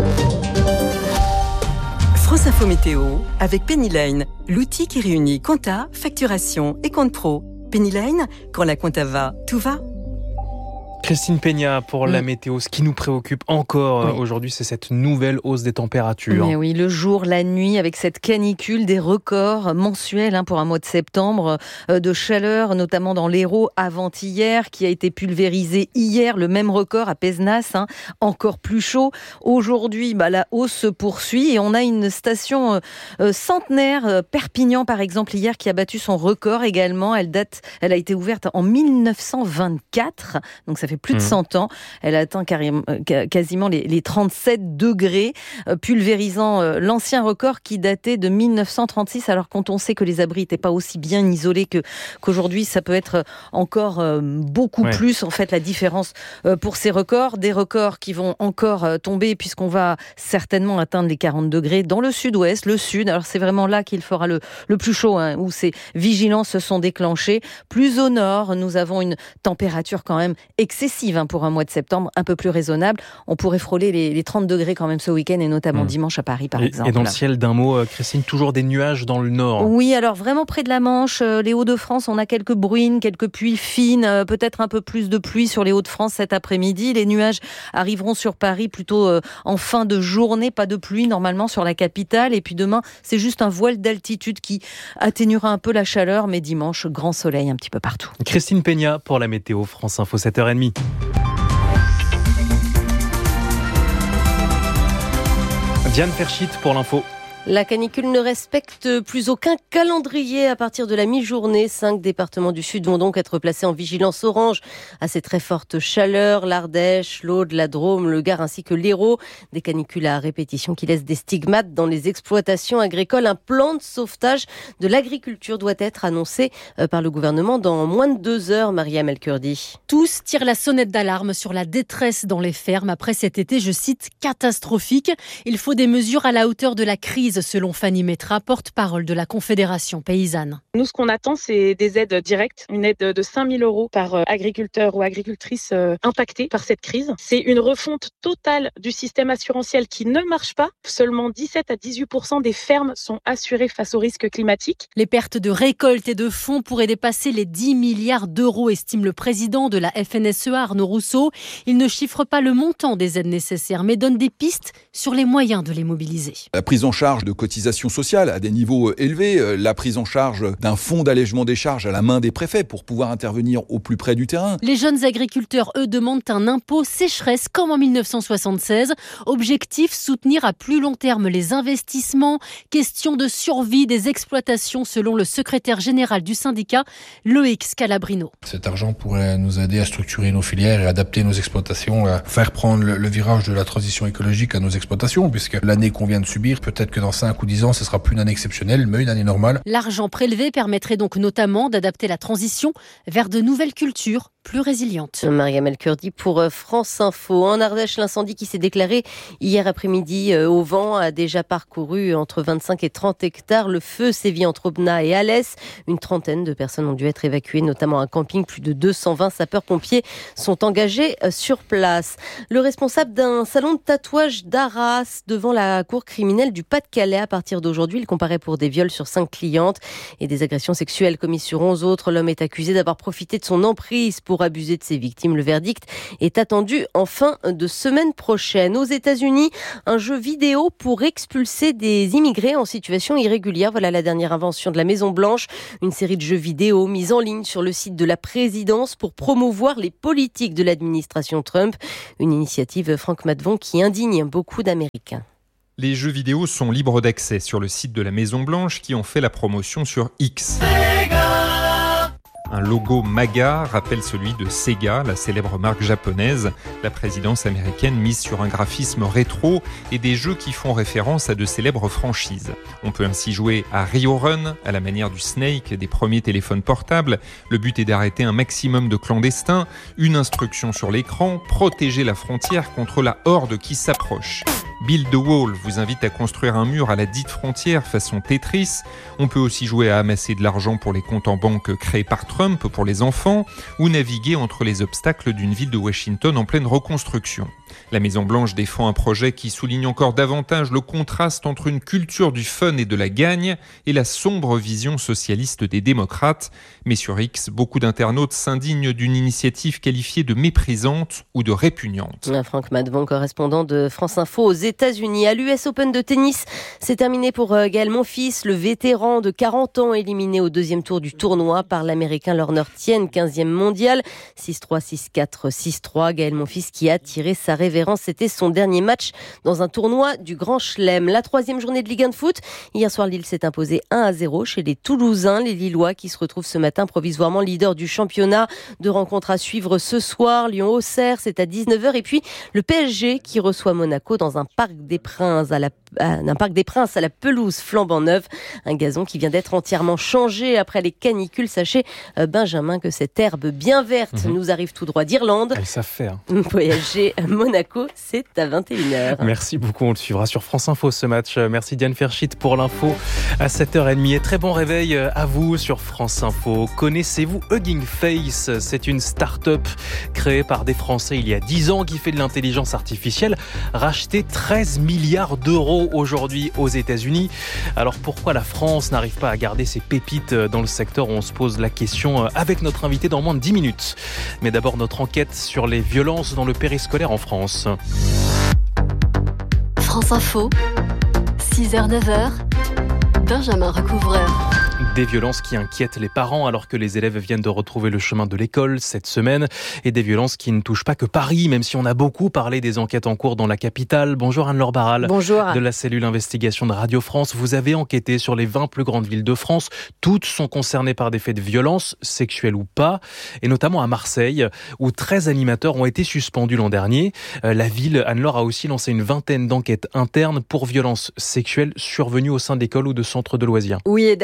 France Info Météo avec Pennyline, l'outil qui réunit compta, facturation et compte pro. Pennyline, quand la compta va, tout va.
Christine Peña pour la météo. Ce qui nous préoccupe encore oui. aujourd'hui, c'est cette nouvelle hausse des températures.
Mais oui, le jour, la nuit, avec cette canicule, des records mensuels hein, pour un mois de septembre euh, de chaleur, notamment dans l'Hérault avant-hier, qui a été pulvérisé hier. Le même record à Pézenas, hein, encore plus chaud. Aujourd'hui, bah, la hausse se poursuit et on a une station euh, euh, centenaire, euh, Perpignan par exemple, hier, qui a battu son record également. Elle date, elle a été ouverte en mille neuf cent vingt-quatre, donc ça fait plus de cent ans. Elle a atteint quasiment les trente-sept degrés, pulvérisant l'ancien record qui datait de mille neuf cent trente-six. Alors quand on sait que les abris n'étaient pas aussi bien isolés que, qu'aujourd'hui, ça peut être encore beaucoup ouais. plus en fait la différence pour ces records. Des records qui vont encore tomber puisqu'on va certainement atteindre les quarante degrés dans le sud-ouest, le sud. Alors c'est vraiment là qu'il fera le, le plus chaud, hein, où ces vigilances se sont déclenchées. Plus au nord, nous avons une température quand même excessive pour un mois de septembre, un peu plus raisonnable. On pourrait frôler les, les trente degrés quand même ce week-end et notamment mmh. dimanche à Paris par
et,
exemple.
Et dans le ciel, d'un mot, Christine, toujours des nuages dans le nord.
Oui, alors vraiment près de la Manche, les Hauts-de-France, on a quelques bruines, quelques pluies fines, peut-être un peu plus de pluie sur les Hauts-de-France cet après-midi. Les nuages arriveront sur Paris plutôt en fin de journée, pas de pluie normalement sur la capitale. Et puis demain, c'est juste un voile d'altitude qui atténuera un peu la chaleur, mais dimanche, grand soleil un petit peu partout.
Christine Peña pour la météo, France Info, sept heures trente. Diane Ferchit pour l'info.
La canicule ne respecte plus aucun calendrier à partir de la mi-journée. Cinq départements du Sud vont donc être placés en vigilance orange à ces très fortes chaleurs. L'Ardèche, l'Aude, la Drôme, le Gard ainsi que l'Hérault. Des canicules à répétition qui laissent des stigmates dans les exploitations agricoles. Un plan de sauvetage de l'agriculture doit être annoncé par le gouvernement dans moins de deux heures, Mariam El-Kurdi.
Tous tirent la sonnette d'alarme sur la détresse dans les fermes après cet été, je cite, catastrophique. Il faut des mesures à la hauteur de la crise crise, selon Fanny Métra, porte-parole de la Confédération paysanne.
Nous, ce qu'on attend, c'est des aides directes, une aide de cinq mille euros par agriculteur ou agricultrice impactée par cette crise. C'est une refonte totale du système assurantiel qui ne marche pas. Seulement dix-sept à dix-huit pour cent des fermes sont assurées face aux risques climatiques.
Les pertes de récolte et de fonds pourraient dépasser les dix milliards d'euros, estime le président de la F N S E A, Arnaud Rousseau. Il ne chiffre pas le montant des aides nécessaires, mais donne des pistes sur les moyens de les mobiliser.
La prise en charge de cotisations sociales à des niveaux élevés, la prise en charge d'un fonds d'allègement des charges à la main des préfets pour pouvoir intervenir au plus près du terrain.
Les jeunes agriculteurs, eux, demandent un impôt sécheresse comme en mille neuf cent soixante-seize. Objectif, soutenir à plus long terme les investissements. Question de survie des exploitations selon le secrétaire général du syndicat, Loïc Scalabrino.
Cet argent pourrait nous aider à structurer nos filières et adapter nos exploitations, à faire prendre le, le virage de la transition écologique à nos exploitations, puisque l'année qu'on vient de subir, peut-être que dans cinq ou dix ans, ce sera plus une année exceptionnelle, mais une année normale.
L'argent prélevé permettrait donc notamment d'adapter la transition vers de nouvelles cultures plus résilientes.
Mariam El Kurdi pour France Info. En Ardèche, l'incendie qui s'est déclaré hier après-midi au vent a déjà parcouru entre vingt-cinq et trente hectares. Le feu sévit entre Aubenas et Alès. Une trentaine de personnes ont dû être évacuées, notamment un camping. Plus de deux cent vingt sapeurs-pompiers sont engagés sur place. Le responsable d'un salon de tatouage d'Arras devant la cour criminelle du Pas-de-Calais à partir d'aujourd'hui. Il comparaît pour des viols sur cinq clientes et des agressions sexuelles commises sur onze autres. L'homme est accusé d'avoir profité de son emprise pour abuser de ses victimes. Le verdict est attendu en fin de semaine prochaine. Aux États-Unis, un jeu vidéo pour expulser des immigrés en situation irrégulière. Voilà la dernière invention de la Maison-Blanche. Une série de jeux vidéo mise en ligne sur le site de la présidence pour promouvoir les politiques de l'administration Trump. Une initiative, Franck Matvon, qui indigne beaucoup d'Américains.
Les jeux vidéo sont libres d'accès sur le site de la Maison-Blanche qui en fait la promotion sur X. Un logo MAGA rappelle celui de Sega, la célèbre marque japonaise. La présidence américaine mise sur un graphisme rétro et des jeux qui font référence à de célèbres franchises. On peut ainsi jouer à Rio Run, à la manière du Snake des premiers téléphones portables. Le but est d'arrêter un maximum de clandestins. Une instruction sur l'écran, protéger la frontière contre la horde qui s'approche. Build the Wall vous invite à construire un mur à la dite frontière façon Tetris. On peut aussi jouer à amasser de l'argent pour les comptes en banque créés par Trump pour les enfants ou naviguer entre les obstacles d'une ville de Washington en pleine reconstruction. La Maison-Blanche défend un projet qui souligne encore davantage le contraste entre une culture du fun et de la gagne et la sombre vision socialiste des démocrates. Mais sur X, beaucoup d'internautes s'indignent d'une initiative qualifiée de méprisante ou de répugnante.
Franck Matvon, correspondant de France Info aux États-Unis. À l'U S Open de tennis, c'est terminé pour Gaël Monfils, le vétéran de quarante ans, éliminé au deuxième tour du tournoi par l'Américain Lorner Tien, quinzième mondial. six trois, six quatre, six trois. Gaël Monfils qui a tiré sa révérence. C'était son dernier match dans un tournoi du Grand Chelem. La troisième journée de Ligue un de foot. Hier soir, Lille s'est imposé un à zéro chez les Toulousains. Les Lillois qui se retrouvent ce matin provisoirement leader du championnat. Deux rencontres à suivre ce soir. Lyon-Auxerre, c'est à dix-neuf heures. Et puis le P S G qui reçoit Monaco dans un parc des Princes à la un parc des Princes à la pelouse flambant neuve. Un gazon qui vient d'être entièrement changé après les canicules. Sachez, Benjamin, que cette herbe bien verte mmh. nous arrive tout droit d'Irlande.
Elles savent faire.
P S G Monaco, c'est à vingt et une heures.
Merci beaucoup, on le suivra sur France Info ce match. Merci Diane Ferchit pour l'info à sept heures trente. Et très bon réveil à vous sur France Info. Connaissez-vous Hugging Face ? C'est une start-up créée par des Français il y a dix ans qui fait de l'intelligence artificielle, rachetée treize milliards d'euros aujourd'hui aux États-Unis. Alors pourquoi la France n'arrive pas à garder ses pépites dans le secteur ? On se pose la question avec notre invité dans moins de dix minutes. Mais d'abord notre enquête sur les violences dans le périscolaire en France.
France Info, six heures neuf heures, Benjamin Recouvreur.
Des violences qui inquiètent les parents alors que les élèves viennent de retrouver le chemin de l'école cette semaine. Et des violences qui ne touchent pas que Paris, même si on a beaucoup parlé des enquêtes en cours dans la capitale. Bonjour Anne-Laure Barral.
Bonjour.
De la cellule investigation de Radio France. Vous avez enquêté sur les vingt plus grandes villes de France. Toutes sont concernées par des faits de violence, sexuelle ou pas. Et notamment à Marseille, où treize animateurs ont été suspendus l'an dernier. La ville, Anne-Laure, a aussi lancé une vingtaine d'enquêtes internes pour violences sexuelles survenues au sein d'écoles ou de centres de loisirs.
Oui, et d'ailleurs, nous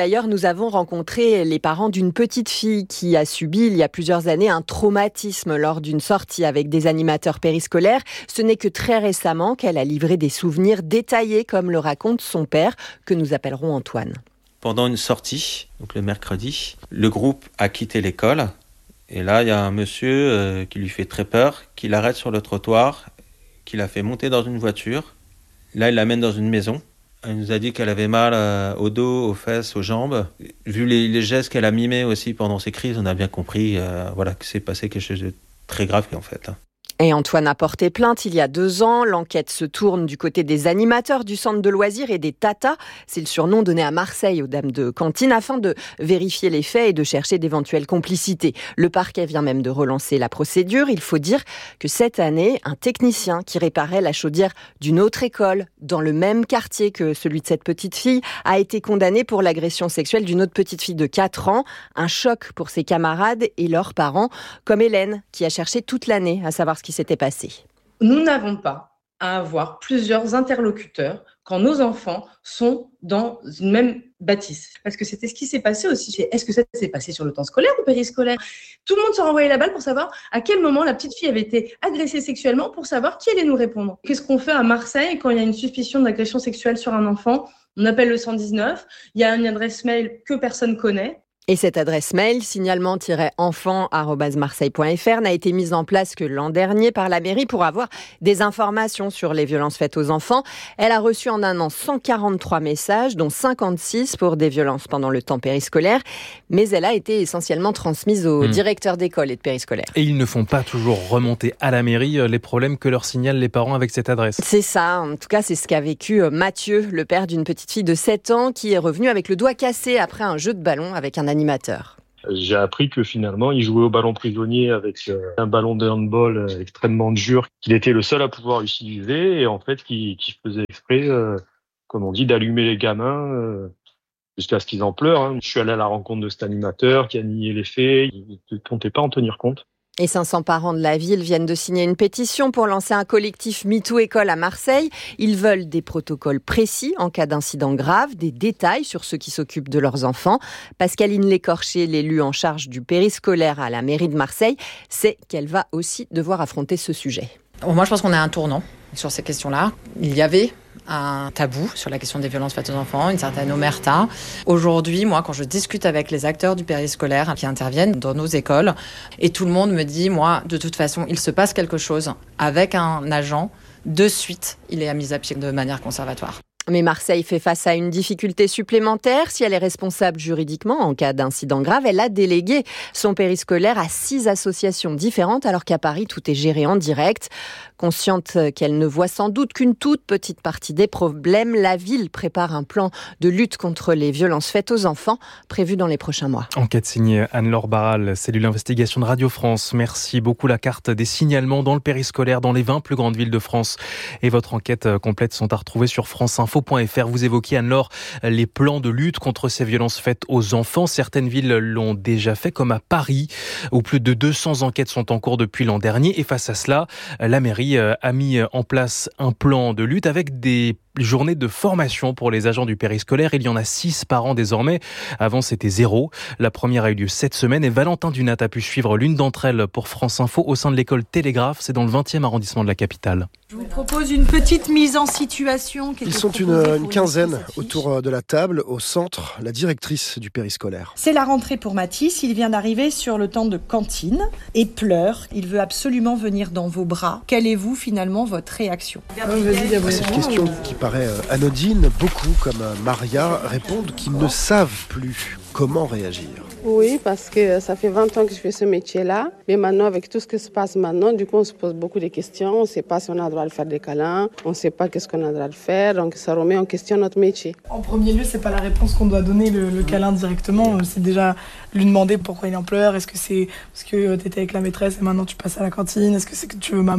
nous avons rencontré les parents d'une petite fille qui a subi il y a plusieurs années un traumatisme lors d'une sortie avec des animateurs périscolaires. Ce n'est que très récemment qu'elle a livré des souvenirs détaillés, comme le raconte son père, que nous appellerons Antoine.
Pendant une sortie, donc le mercredi, le groupe a quitté l'école. Et là, il y a un monsieur euh, qui lui fait très peur, qui l'arrête sur le trottoir, qui l'a fait monter dans une voiture. Là, il l'amène dans une maison. Elle nous a dit qu'elle avait mal euh, au dos, aux fesses, aux jambes. Vu les, les gestes qu'elle a mimés aussi pendant ces crises, on a bien compris euh, voilà, que c'est passé quelque chose de très grave en fait. Hein.
Et Antoine a porté plainte il y a deux ans. L'enquête se tourne du côté des animateurs du centre de loisirs et des tatas. C'est le surnom donné à Marseille aux dames de cantine afin de vérifier les faits et de chercher d'éventuelles complicités. Le parquet vient même de relancer la procédure. Il faut dire que cette année, un technicien qui réparait la chaudière d'une autre école dans le même quartier que celui de cette petite fille a été condamné pour l'agression sexuelle d'une autre petite fille de quatre ans. Un choc pour ses camarades et leurs parents, comme Hélène qui a cherché toute l'année à savoir ce qui s'était passé.
Nous n'avons pas à avoir plusieurs interlocuteurs quand nos enfants sont dans une même bâtisse. Parce que c'était ce qui s'est passé aussi. Est-ce que ça s'est passé sur le temps scolaire ou périscolaire ? Tout le monde se renvoyait la balle pour savoir à quel moment la petite fille avait été agressée sexuellement, pour savoir qui allait nous répondre. Qu'est-ce qu'on fait à Marseille quand il y a une suspicion d'agression sexuelle sur un enfant ? On appelle le cent dix-neuf, il y a une adresse mail que personne connaît.
Et cette adresse mail, signalement tiret enfant arobase marseille point f r, n'a été mise en place que l'an dernier par la mairie pour avoir des informations sur les violences faites aux enfants. Elle a reçu en un an cent quarante-trois messages, dont cinquante-six pour des violences pendant le temps périscolaire. Mais elle a été essentiellement transmise aux mmh. directeurs d'école et de périscolaire.
Et ils ne font pas toujours remonter à la mairie les problèmes que leur signalent les parents avec cette adresse.
C'est ça. En tout cas, c'est ce qu'a vécu Mathieu, le père d'une petite fille de sept ans, qui est revenu avec le doigt cassé après un jeu de ballon avec un animateur.
J'ai appris que finalement, il jouait au ballon prisonnier avec un ballon de handball extrêmement dur, qu'il était le seul à pouvoir utiliser et en fait, qu'il, qu'il faisait exprès, euh, comme on dit, d'allumer les gamins euh, jusqu'à ce qu'ils en pleurent. Hein. Je suis allé à la rencontre de cet animateur qui a nié les faits, il ne comptait pas en tenir compte.
Et cinq cents parents de la ville viennent de signer une pétition pour lancer un collectif MeToo École à Marseille. Ils veulent des protocoles précis en cas d'incident grave, des détails sur ceux qui s'occupent de leurs enfants. Pascaline Lécorché, l'élue en charge du périscolaire à la mairie de Marseille, sait qu'elle va aussi devoir affronter ce sujet.
Moi, je pense qu'on a un tournant sur ces questions-là. Il y avait un tabou sur la question des violences faites aux enfants, une certaine omerta. Aujourd'hui, moi, quand je discute avec les acteurs du périscolaire qui interviennent dans nos écoles, et tout le monde me dit, moi, de toute façon, il se passe quelque chose avec un agent, de suite, il est mis à pied de manière conservatoire.
Mais Marseille fait face à une difficulté supplémentaire. Si elle est responsable juridiquement en cas d'incident grave, elle a délégué son périscolaire à six associations différentes, alors qu'à Paris, tout est géré en direct. Consciente qu'elle ne voit sans doute qu'une toute petite partie des problèmes, la ville prépare un plan de lutte contre les violences faites aux enfants, prévu dans les prochains mois.
Enquête signée Anne-Laure Barral, cellule investigation de Radio France. Merci beaucoup. La carte des signalements dans le périscolaire dans les vingt plus grandes villes de France et votre enquête complète sont à retrouver sur franceinfo point f r. Vous évoquiez, Anne-Laure, les plans de lutte contre ces violences faites aux enfants. Certaines villes l'ont déjà fait, comme à Paris, où plus de deux cents enquêtes sont en cours depuis l'an dernier. Et face à cela, la mairie a mis en place un plan de lutte avec des journées de formation pour les agents du périscolaire. Il y en a six par an désormais. Avant, c'était zéro. La première a eu lieu cette semaine et Valentin Dunat a pu suivre l'une d'entre elles pour France Info au sein de l'école Télégraphe. C'est dans le vingtième arrondissement de la capitale.
Je vous propose une petite mise en situation.
Ils sont une, une quinzaine autour de la table. Au centre, la directrice du périscolaire.
C'est la rentrée pour Mathis. Il vient d'arriver sur le temps de cantine et pleure. Il veut absolument venir dans vos bras. Quelle est, vous, finalement, votre réaction ?
Cette question qui paraît anodine, beaucoup, comme Maria, répondent qu'ils ne savent plus comment réagir.
Oui, parce que ça fait vingt ans que je fais ce métier-là. Mais maintenant, avec tout ce qui se passe maintenant, du coup, on se pose beaucoup de questions. On ne sait pas si on a le droit de faire des câlins. On ne sait pas qu'est-ce qu'on a le droit de faire. Donc, ça remet en question notre métier.
En premier lieu, c'est pas la réponse qu'on doit donner, le, le câlin directement. C'est déjà lui demander pourquoi il en pleure. Est-ce que c'est parce que tu étais avec la maîtresse et maintenant tu passes à la cantine ? Est-ce que c'est que tu veux maman ?
T'es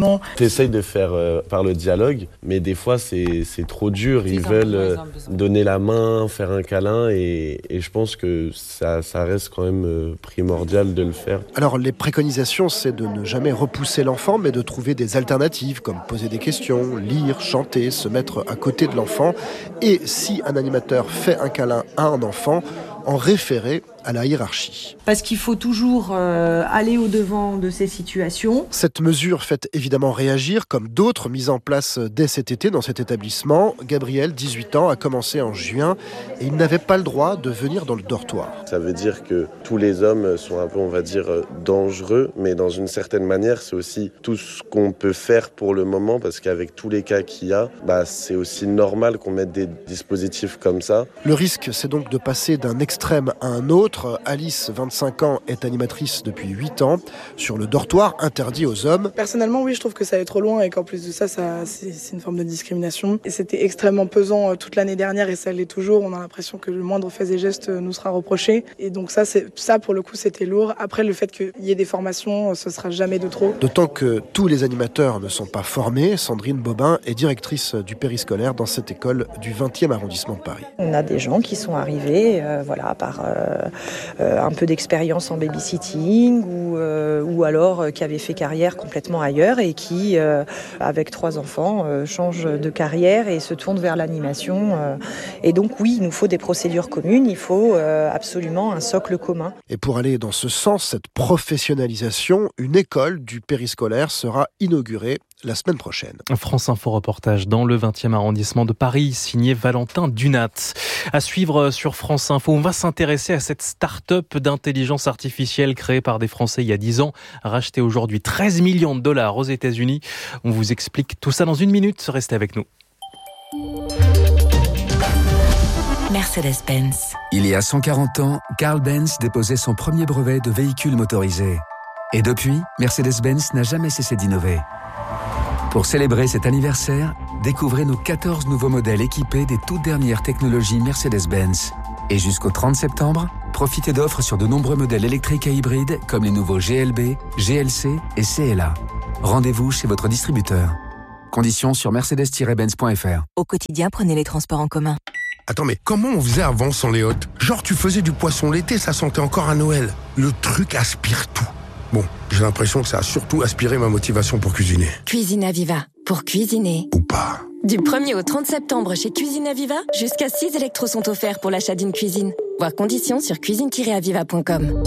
j'essaye de faire euh, par le dialogue, mais des fois c'est, c'est trop dur. Ils veulent euh, donner la main, faire un câlin, et, et je pense que ça, ça reste quand même euh, primordial de le faire.
Alors les préconisations, c'est de ne jamais repousser l'enfant, mais de trouver des alternatives, comme poser des questions, lire, chanter, se mettre à côté de l'enfant. Et si un animateur fait un câlin à un enfant, en référer à la hiérarchie.
Parce qu'il faut toujours euh, aller au-devant de ces situations.
Cette mesure fait évidemment réagir, comme d'autres mises en place dès cet été dans cet établissement. Gabriel, dix-huit ans, a commencé en juin et il n'avait pas le droit de venir dans le dortoir.
Ça veut dire que tous les hommes sont un peu, on va dire, dangereux, mais dans une certaine manière, c'est aussi tout ce qu'on peut faire pour le moment, parce qu'avec tous les cas qu'il y a, bah, c'est aussi normal qu'on mette des dispositifs comme ça.
Le risque, c'est donc de passer d'un extrême à un autre. Alice, vingt-cinq ans, est animatrice depuis huit ans sur le dortoir interdit aux hommes.
Personnellement, oui, je trouve que ça allait trop loin et qu'en plus de ça, ça c'est, c'est une forme de discrimination. Et c'était extrêmement pesant toute l'année dernière et ça l'est toujours. On a l'impression que le moindre fait et geste nous sera reproché. Et donc ça, c'est, ça pour le coup, c'était lourd. Après, le fait qu'il y ait des formations, ce sera jamais de trop.
D'autant que tous les animateurs ne sont pas formés. Sandrine Bobin est directrice du périscolaire dans cette école du vingtième arrondissement de Paris.
On a des gens qui sont arrivés euh, voilà, par... Euh, Euh, un peu d'expérience en babysitting ou, euh, ou alors euh, qui avaient fait carrière complètement ailleurs et qui, euh, avec trois enfants, euh, changent de carrière et se tournent vers l'animation. Euh, et donc oui, il nous faut des procédures communes, il faut euh, absolument un socle commun.
Et pour aller dans ce sens, cette professionnalisation, une école du périscolaire sera inaugurée la semaine prochaine.
France Info reportage dans le vingtième arrondissement de Paris, signé Valentin Dunat. À suivre sur France Info, on va s'intéresser à cette start-up d'intelligence artificielle créée par des Français il y a dix ans, rachetée aujourd'hui treize millions de dollars aux États-Unis. On vous explique tout ça dans une minute, restez avec nous.
Mercedes-Benz. Il y a cent quarante ans, Carl Benz déposait son premier brevet de véhicule motorisé. Et depuis, Mercedes-Benz n'a jamais cessé d'innover. Pour célébrer cet anniversaire, découvrez nos quatorze nouveaux modèles équipés des toutes dernières technologies Mercedes-Benz. Et jusqu'au trente septembre, profitez d'offres sur de nombreux modèles électriques et hybrides comme les nouveaux G L B, G L C et C L A. Rendez-vous chez votre distributeur. Conditions sur mercedes tiret benz point f r.
Au quotidien, prenez les transports en commun.
Attends, mais comment on faisait avant sans les hôtes ? Genre tu faisais du poisson l'été, ça sentait encore à Noël. Le truc aspire tout. Bon, j'ai l'impression que ça a surtout aspiré ma motivation pour cuisiner.
Cuisine Aviva, pour cuisiner.
Ou pas.
Du premier au trente septembre chez Cuisine Aviva, jusqu'à six électros sont offerts pour l'achat d'une cuisine. Voir conditions sur cuisine tiret aviva point com.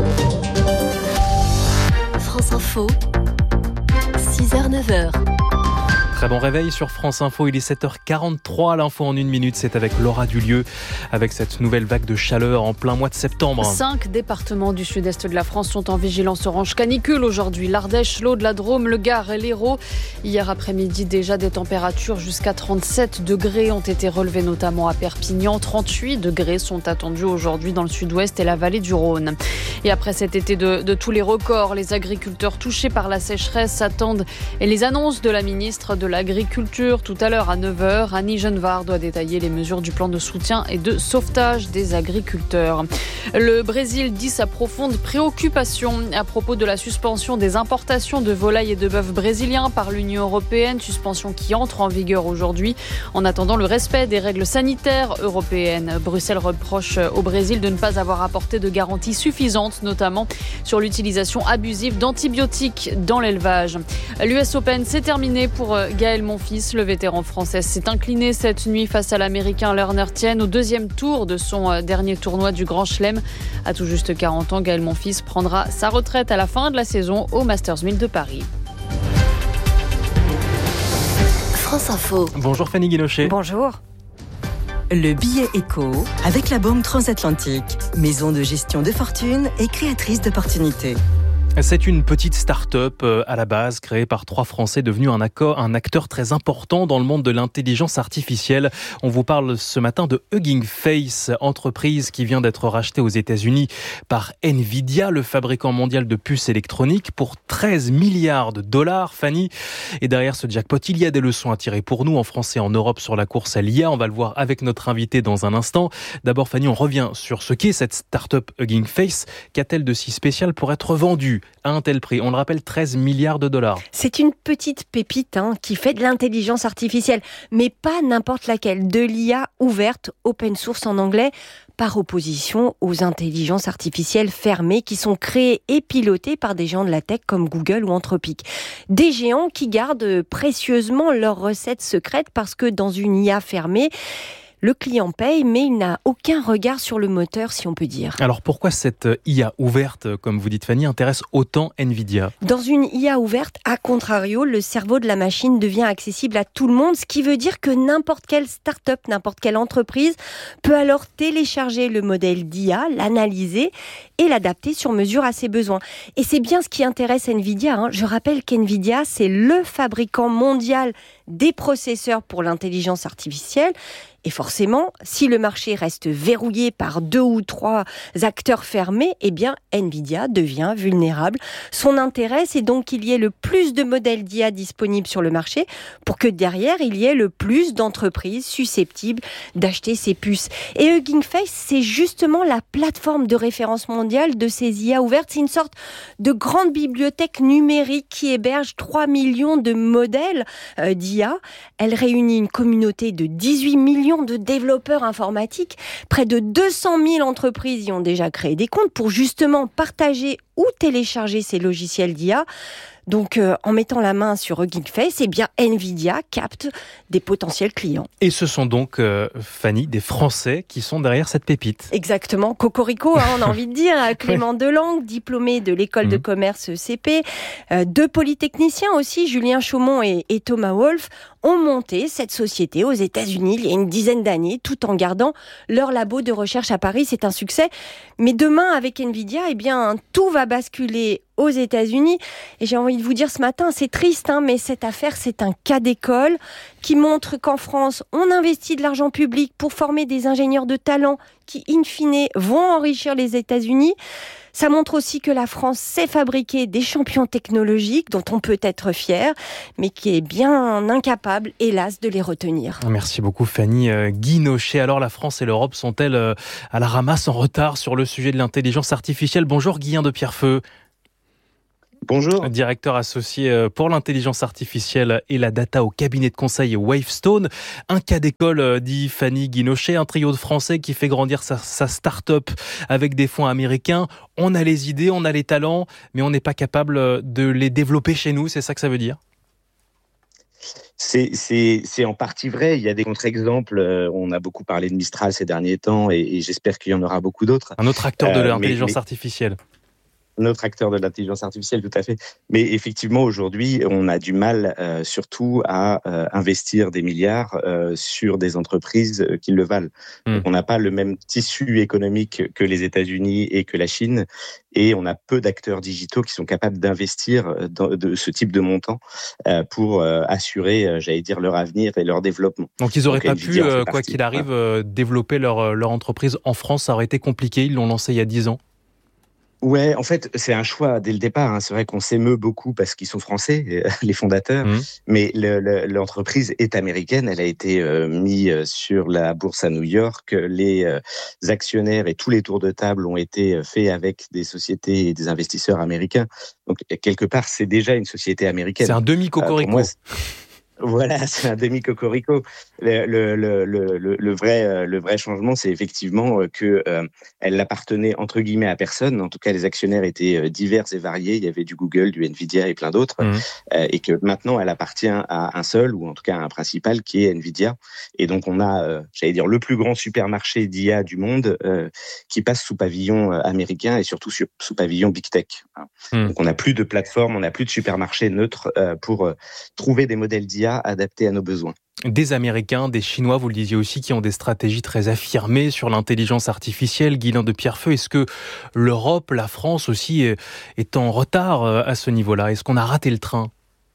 France Info, six heures neuf heures.
Très bon réveil sur France Info, il est sept heures quarante-trois, l'info en une minute, c'est avec Laura Dulieu, avec cette nouvelle vague de chaleur en plein mois de septembre.
Cinq départements du sud-est de la France sont en vigilance orange canicule aujourd'hui. L'Ardèche, l'Aude, la Drôme, le Gard et l'Hérault. Hier après-midi, déjà des températures jusqu'à trente-sept degrés ont été relevées, notamment à Perpignan. trente-huit degrés sont attendus aujourd'hui dans le sud-ouest et la vallée du Rhône. Et après cet été de, de tous les records, les agriculteurs touchés par la sécheresse attendent et les annonces de la ministre de l'Agriculture tout à l'heure à neuf heures. Annie Genevard doit détailler les mesures du plan de soutien et de sauvetage des agriculteurs. Le Brésil dit sa profonde préoccupation à propos de la suspension des importations de volailles et de bœuf brésiliens par l'Union européenne, suspension qui entre en vigueur aujourd'hui en attendant le respect des règles sanitaires européennes. Bruxelles reproche au Brésil de ne pas avoir apporté de garanties suffisantes, notamment sur l'utilisation abusive d'antibiotiques dans l'élevage. L'U S Open, c'est terminé pour Gaël Monfils. Le vétéran français s'est incliné cette nuit face à l'Américain Lerner Tien au deuxième tour de son dernier tournoi du Grand Chelem. À tout juste quarante ans, Gaël Monfils prendra sa retraite à la fin de la saison au Masters mille de Paris.
France Info.
Bonjour Fanny Guinochet.
Bonjour. Le billet éco avec la Banque Transatlantique, maison de gestion de fortune et créatrice d'opportunités.
C'est une petite start-up à la base créée par trois Français devenus un, accord, un acteur très important dans le monde de l'intelligence artificielle. On vous parle ce matin de Hugging Face, entreprise qui vient d'être rachetée aux États-Unis par Nvidia, le fabricant mondial de puces électroniques, pour treize milliards de dollars. Fanny, et derrière ce jackpot, il y a des leçons à tirer pour nous en France et en Europe sur la course à l'I A. On va le voir avec notre invité dans un instant. D'abord, Fanny, on revient sur ce qu'est cette start-up Hugging Face. Qu'a-t-elle de si spécial pour être vendue à un tel prix. On le rappelle, treize milliards de dollars.
C'est une petite pépite hein, qui fait de l'intelligence artificielle, mais pas n'importe laquelle, de l'I A ouverte, open source en anglais, par opposition aux intelligences artificielles fermées qui sont créées et pilotées par des gens de la tech comme Google ou Anthropic. Des géants qui gardent précieusement leurs recettes secrètes parce que dans une I A fermée, le client paye, mais il n'a aucun regard sur le moteur, si on peut dire.
Alors pourquoi cette I A ouverte, comme vous dites Fanny, intéresse autant Nvidia ?
Dans une I A ouverte, à contrario, le cerveau de la machine devient accessible à tout le monde, ce qui veut dire que n'importe quelle start-up, n'importe quelle entreprise peut alors télécharger le modèle d'I A, l'analyser et l'adapter sur mesure à ses besoins. Et c'est bien ce qui intéresse Nvidia. Hein. Je rappelle qu'Nvidia, c'est le fabricant mondial des processeurs pour l'intelligence artificielle. Et forcément, si le marché reste verrouillé par deux ou trois acteurs fermés, eh bien, Nvidia devient vulnérable. Son intérêt, c'est donc qu'il y ait le plus de modèles d'I A disponibles sur le marché pour que derrière, il y ait le plus d'entreprises susceptibles d'acheter ces puces. Et Hugging Face, c'est justement la plateforme de référence mondiale de ces I A ouvertes. C'est une sorte de grande bibliothèque numérique qui héberge trois millions de modèles euh, d'I A. Elle réunit une communauté de dix-huit millions de développeurs informatiques. Près de deux cent mille entreprises y ont déjà créé des comptes pour justement partager ou télécharger ces logiciels d'I A. Donc, euh, en mettant la main sur Hugging Face, eh bien, Nvidia capte des potentiels clients.
Et ce sont donc, euh, Fanny, des Français qui sont derrière cette pépite.
Exactement. Cocorico, hein, on a envie de dire. Clément Delangue, diplômé de l'école mmh. de commerce E C P. Euh, deux polytechniciens aussi, Julien Chaumont et, et Thomas Wolf, ont monté cette société aux États-Unis il y a une dizaine d'années, tout en gardant leur labo de recherche à Paris. C'est un succès. Mais demain, avec Nvidia, eh bien, tout va basculer aux États-Unis. Et j'ai envie de vous dire ce matin, c'est triste, hein, mais cette affaire, c'est un cas d'école qui montre qu'en France, on investit de l'argent public pour former des ingénieurs de talent qui, in fine, vont enrichir les États-Unis. Ça montre aussi que la France sait fabriquer des champions technologiques dont on peut être fier, mais qui est bien incapable, hélas, de les retenir.
Merci beaucoup Fanny. Guy Nochet, alors la France et l'Europe sont-elles à la ramasse, en retard sur le sujet de l'intelligence artificielle ? Bonjour Guillain de Pierrefeu.
Bonjour.
Directeur associé pour l'intelligence artificielle et la data au cabinet de conseil Wavestone. Un cas d'école, dit Fanny Guinochet, un trio de Français qui fait grandir sa, sa start-up avec des fonds américains. On a les idées, on a les talents, mais on n'est pas capable de les développer chez nous, c'est ça que ça veut dire ?
C'est, c'est, c'est en partie vrai. Il y a des contre-exemples. On a beaucoup parlé de Mistral ces derniers temps et, et j'espère qu'il y en aura beaucoup d'autres.
Un autre acteur de
euh,
l'intelligence
mais, mais...
artificielle.
Notre acteur de l'intelligence artificielle, tout à fait. Mais effectivement, aujourd'hui, on a du mal, euh, surtout, à euh, investir des milliards euh, sur des entreprises euh, qui le valent. Mmh. Donc, on n'a pas le même tissu économique que les États-Unis et que la Chine, et on a peu d'acteurs digitaux qui sont capables d'investir dans de ce type de montant euh, pour euh, assurer, euh, j'allais dire, leur avenir et leur développement.
Donc, ils n'auraient pas pu, euh, quoi qu'il arrive, euh, développer leur, leur entreprise en France. Ça aurait été compliqué. Ils l'ont lancé il y a dix ans.
Ouais, en fait, c'est un choix dès le départ. Hein. C'est vrai qu'on s'émeut beaucoup parce qu'ils sont français, les fondateurs, mmh. mais le, le, l'entreprise est américaine. Elle a été euh, mise sur la bourse à New York. Les euh, actionnaires et tous les tours de table ont été faits avec des sociétés et des investisseurs américains. Donc, quelque part, c'est déjà une société américaine.
C'est un demi-cocorico. Euh,
Voilà, c'est un demi-cocorico. Le, le, le, le, le, vrai, le vrai changement, c'est effectivement que euh, elle appartenait entre guillemets à personne. En tout cas, les actionnaires étaient divers et variés. Il y avait du Google, du Nvidia et plein d'autres. Mmh. Euh, et que maintenant, elle appartient à un seul, ou en tout cas à un principal, qui est Nvidia. Et donc, on a, euh, j'allais dire, le plus grand supermarché d'I A du monde euh, qui passe sous pavillon euh, américain et surtout sur, sous pavillon Big Tech. Mmh. Donc, on n'a plus de plateforme, on n'a plus de supermarché neutre euh, pour euh, trouver des modèles d'I A adaptés à nos besoins.
Des Américains, des Chinois, vous le disiez aussi, qui ont des stratégies très affirmées sur l'intelligence artificielle. Guillain de Pierrefeu, est-ce que l'Europe, la France aussi, est en retard à ce niveau-là ? Est-ce qu'on a raté le train ?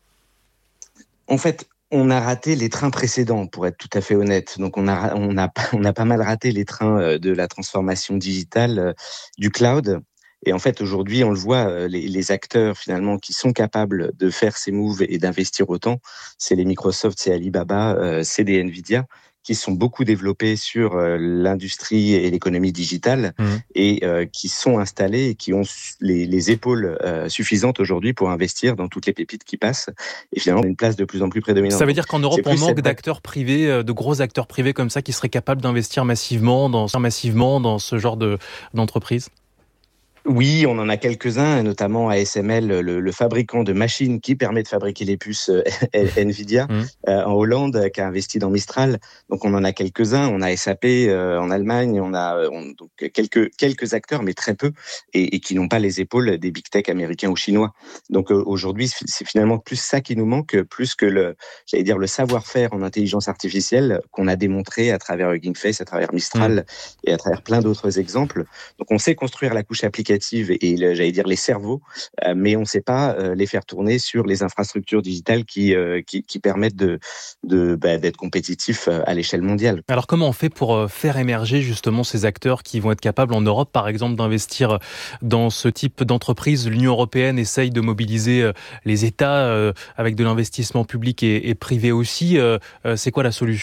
En fait, on a raté les trains précédents, pour être tout à fait honnête. Donc, on a, on a, on a pas mal raté les trains de la transformation digitale, du cloud. Et en fait, aujourd'hui, on le voit, les, les acteurs finalement qui sont capables de faire ces moves et d'investir autant, c'est les Microsoft, c'est Alibaba, euh, c'est des Nvidia qui sont beaucoup développés sur euh, l'industrie et l'économie digitale mmh. et euh, qui sont installés et qui ont les, les épaules euh, suffisantes aujourd'hui pour investir dans toutes les pépites qui passent et finalement une place de plus en plus prédominante.
Ça veut dire qu'en Europe, on manque cette... d'acteurs privés, de gros acteurs privés comme ça qui seraient capables d'investir massivement dans, massivement dans ce genre de, d'entreprise ?
Oui, on en a quelques-uns, notamment A S M L, le, le fabricant de machines qui permet de fabriquer les puces euh, Nvidia mmh. euh, en Hollande, qui a investi dans Mistral. Donc on en a quelques-uns. On a S A P euh, en Allemagne. On a on, donc quelques quelques acteurs, mais très peu, et, et qui n'ont pas les épaules des big tech américains ou chinois. Donc euh, aujourd'hui, c'est finalement plus ça qui nous manque, plus que le, j'allais dire, le savoir-faire en intelligence artificielle qu'on a démontré à travers Hugging Face, à travers Mistral mmh. et à travers plein d'autres exemples. Donc on sait construire la couche applicative et j'allais dire les cerveaux, euh, mais on ne sait pas euh, les faire tourner sur les infrastructures digitales qui, euh, qui, qui permettent de, de, bah, d'être compétitifs à l'échelle mondiale.
Alors comment on fait pour faire émerger justement ces acteurs qui vont être capables en Europe, par exemple, d'investir dans ce type d'entreprise ? L'Union européenne essaye de mobiliser les États euh, avec de l'investissement public et, et privé aussi. Euh, c'est quoi la solution ?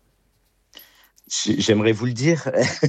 J'aimerais vous le dire.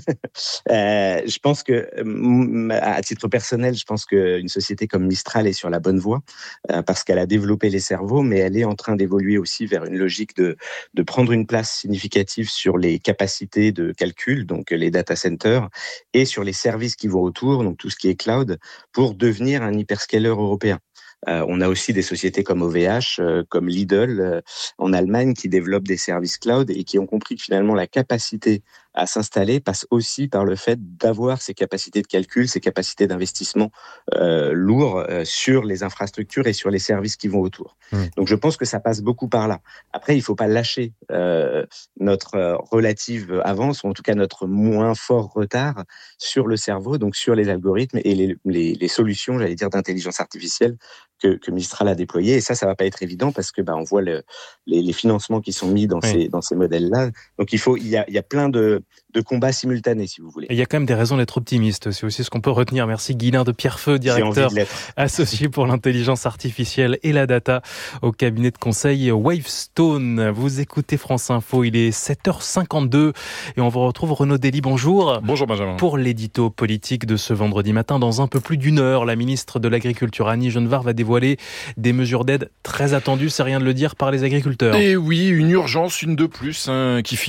euh, je pense que, à titre personnel, je pense qu'une société comme Mistral est sur la bonne voie euh, parce qu'elle a développé les cerveaux, mais elle est en train d'évoluer aussi vers une logique de, de prendre une place significative sur les capacités de calcul, donc les data centers, et sur les services qui vont autour, donc tout ce qui est cloud, pour devenir un hyperscaler européen. Euh, on a aussi des sociétés comme O V H, euh, comme Lidl euh, en Allemagne qui développent des services cloud et qui ont compris que finalement la capacité à s'installer passe aussi par le fait d'avoir ces capacités de calcul, ces capacités d'investissement euh, lourds euh, sur les infrastructures et sur les services qui vont autour. Mmh. Donc je pense que ça passe beaucoup par là. Après, il ne faut pas lâcher euh, notre euh, relative avance, ou en tout cas notre moins fort retard sur le cerveau, donc sur les algorithmes et les, les, les solutions, j'allais dire, d'intelligence artificielle que, que Mistral a déployées. Et ça, ça ne va pas être évident parce que bah, on voit le, les, les financements qui sont mis dans, oui. ces, dans ces modèles-là. Donc il faut, il y a, il y a plein de de combats simultanés, si vous voulez.
Et il y a quand même des raisons d'être optimiste, c'est aussi ce qu'on peut retenir. Merci Guylain de Pierrefeu, directeur associé pour l'intelligence artificielle et la data au cabinet de conseil Wavestone. Vous écoutez France Info, il est sept heures cinquante-deux et on vous retrouve Renaud Dely, bonjour.
Bonjour Benjamin.
Pour l'édito politique de ce vendredi matin, dans un peu plus d'une heure, la ministre de l'Agriculture Annie Genevard va dévoiler des mesures d'aide très attendues, c'est rien de le dire, par les agriculteurs.
Et oui, une urgence, une de plus, hein, qui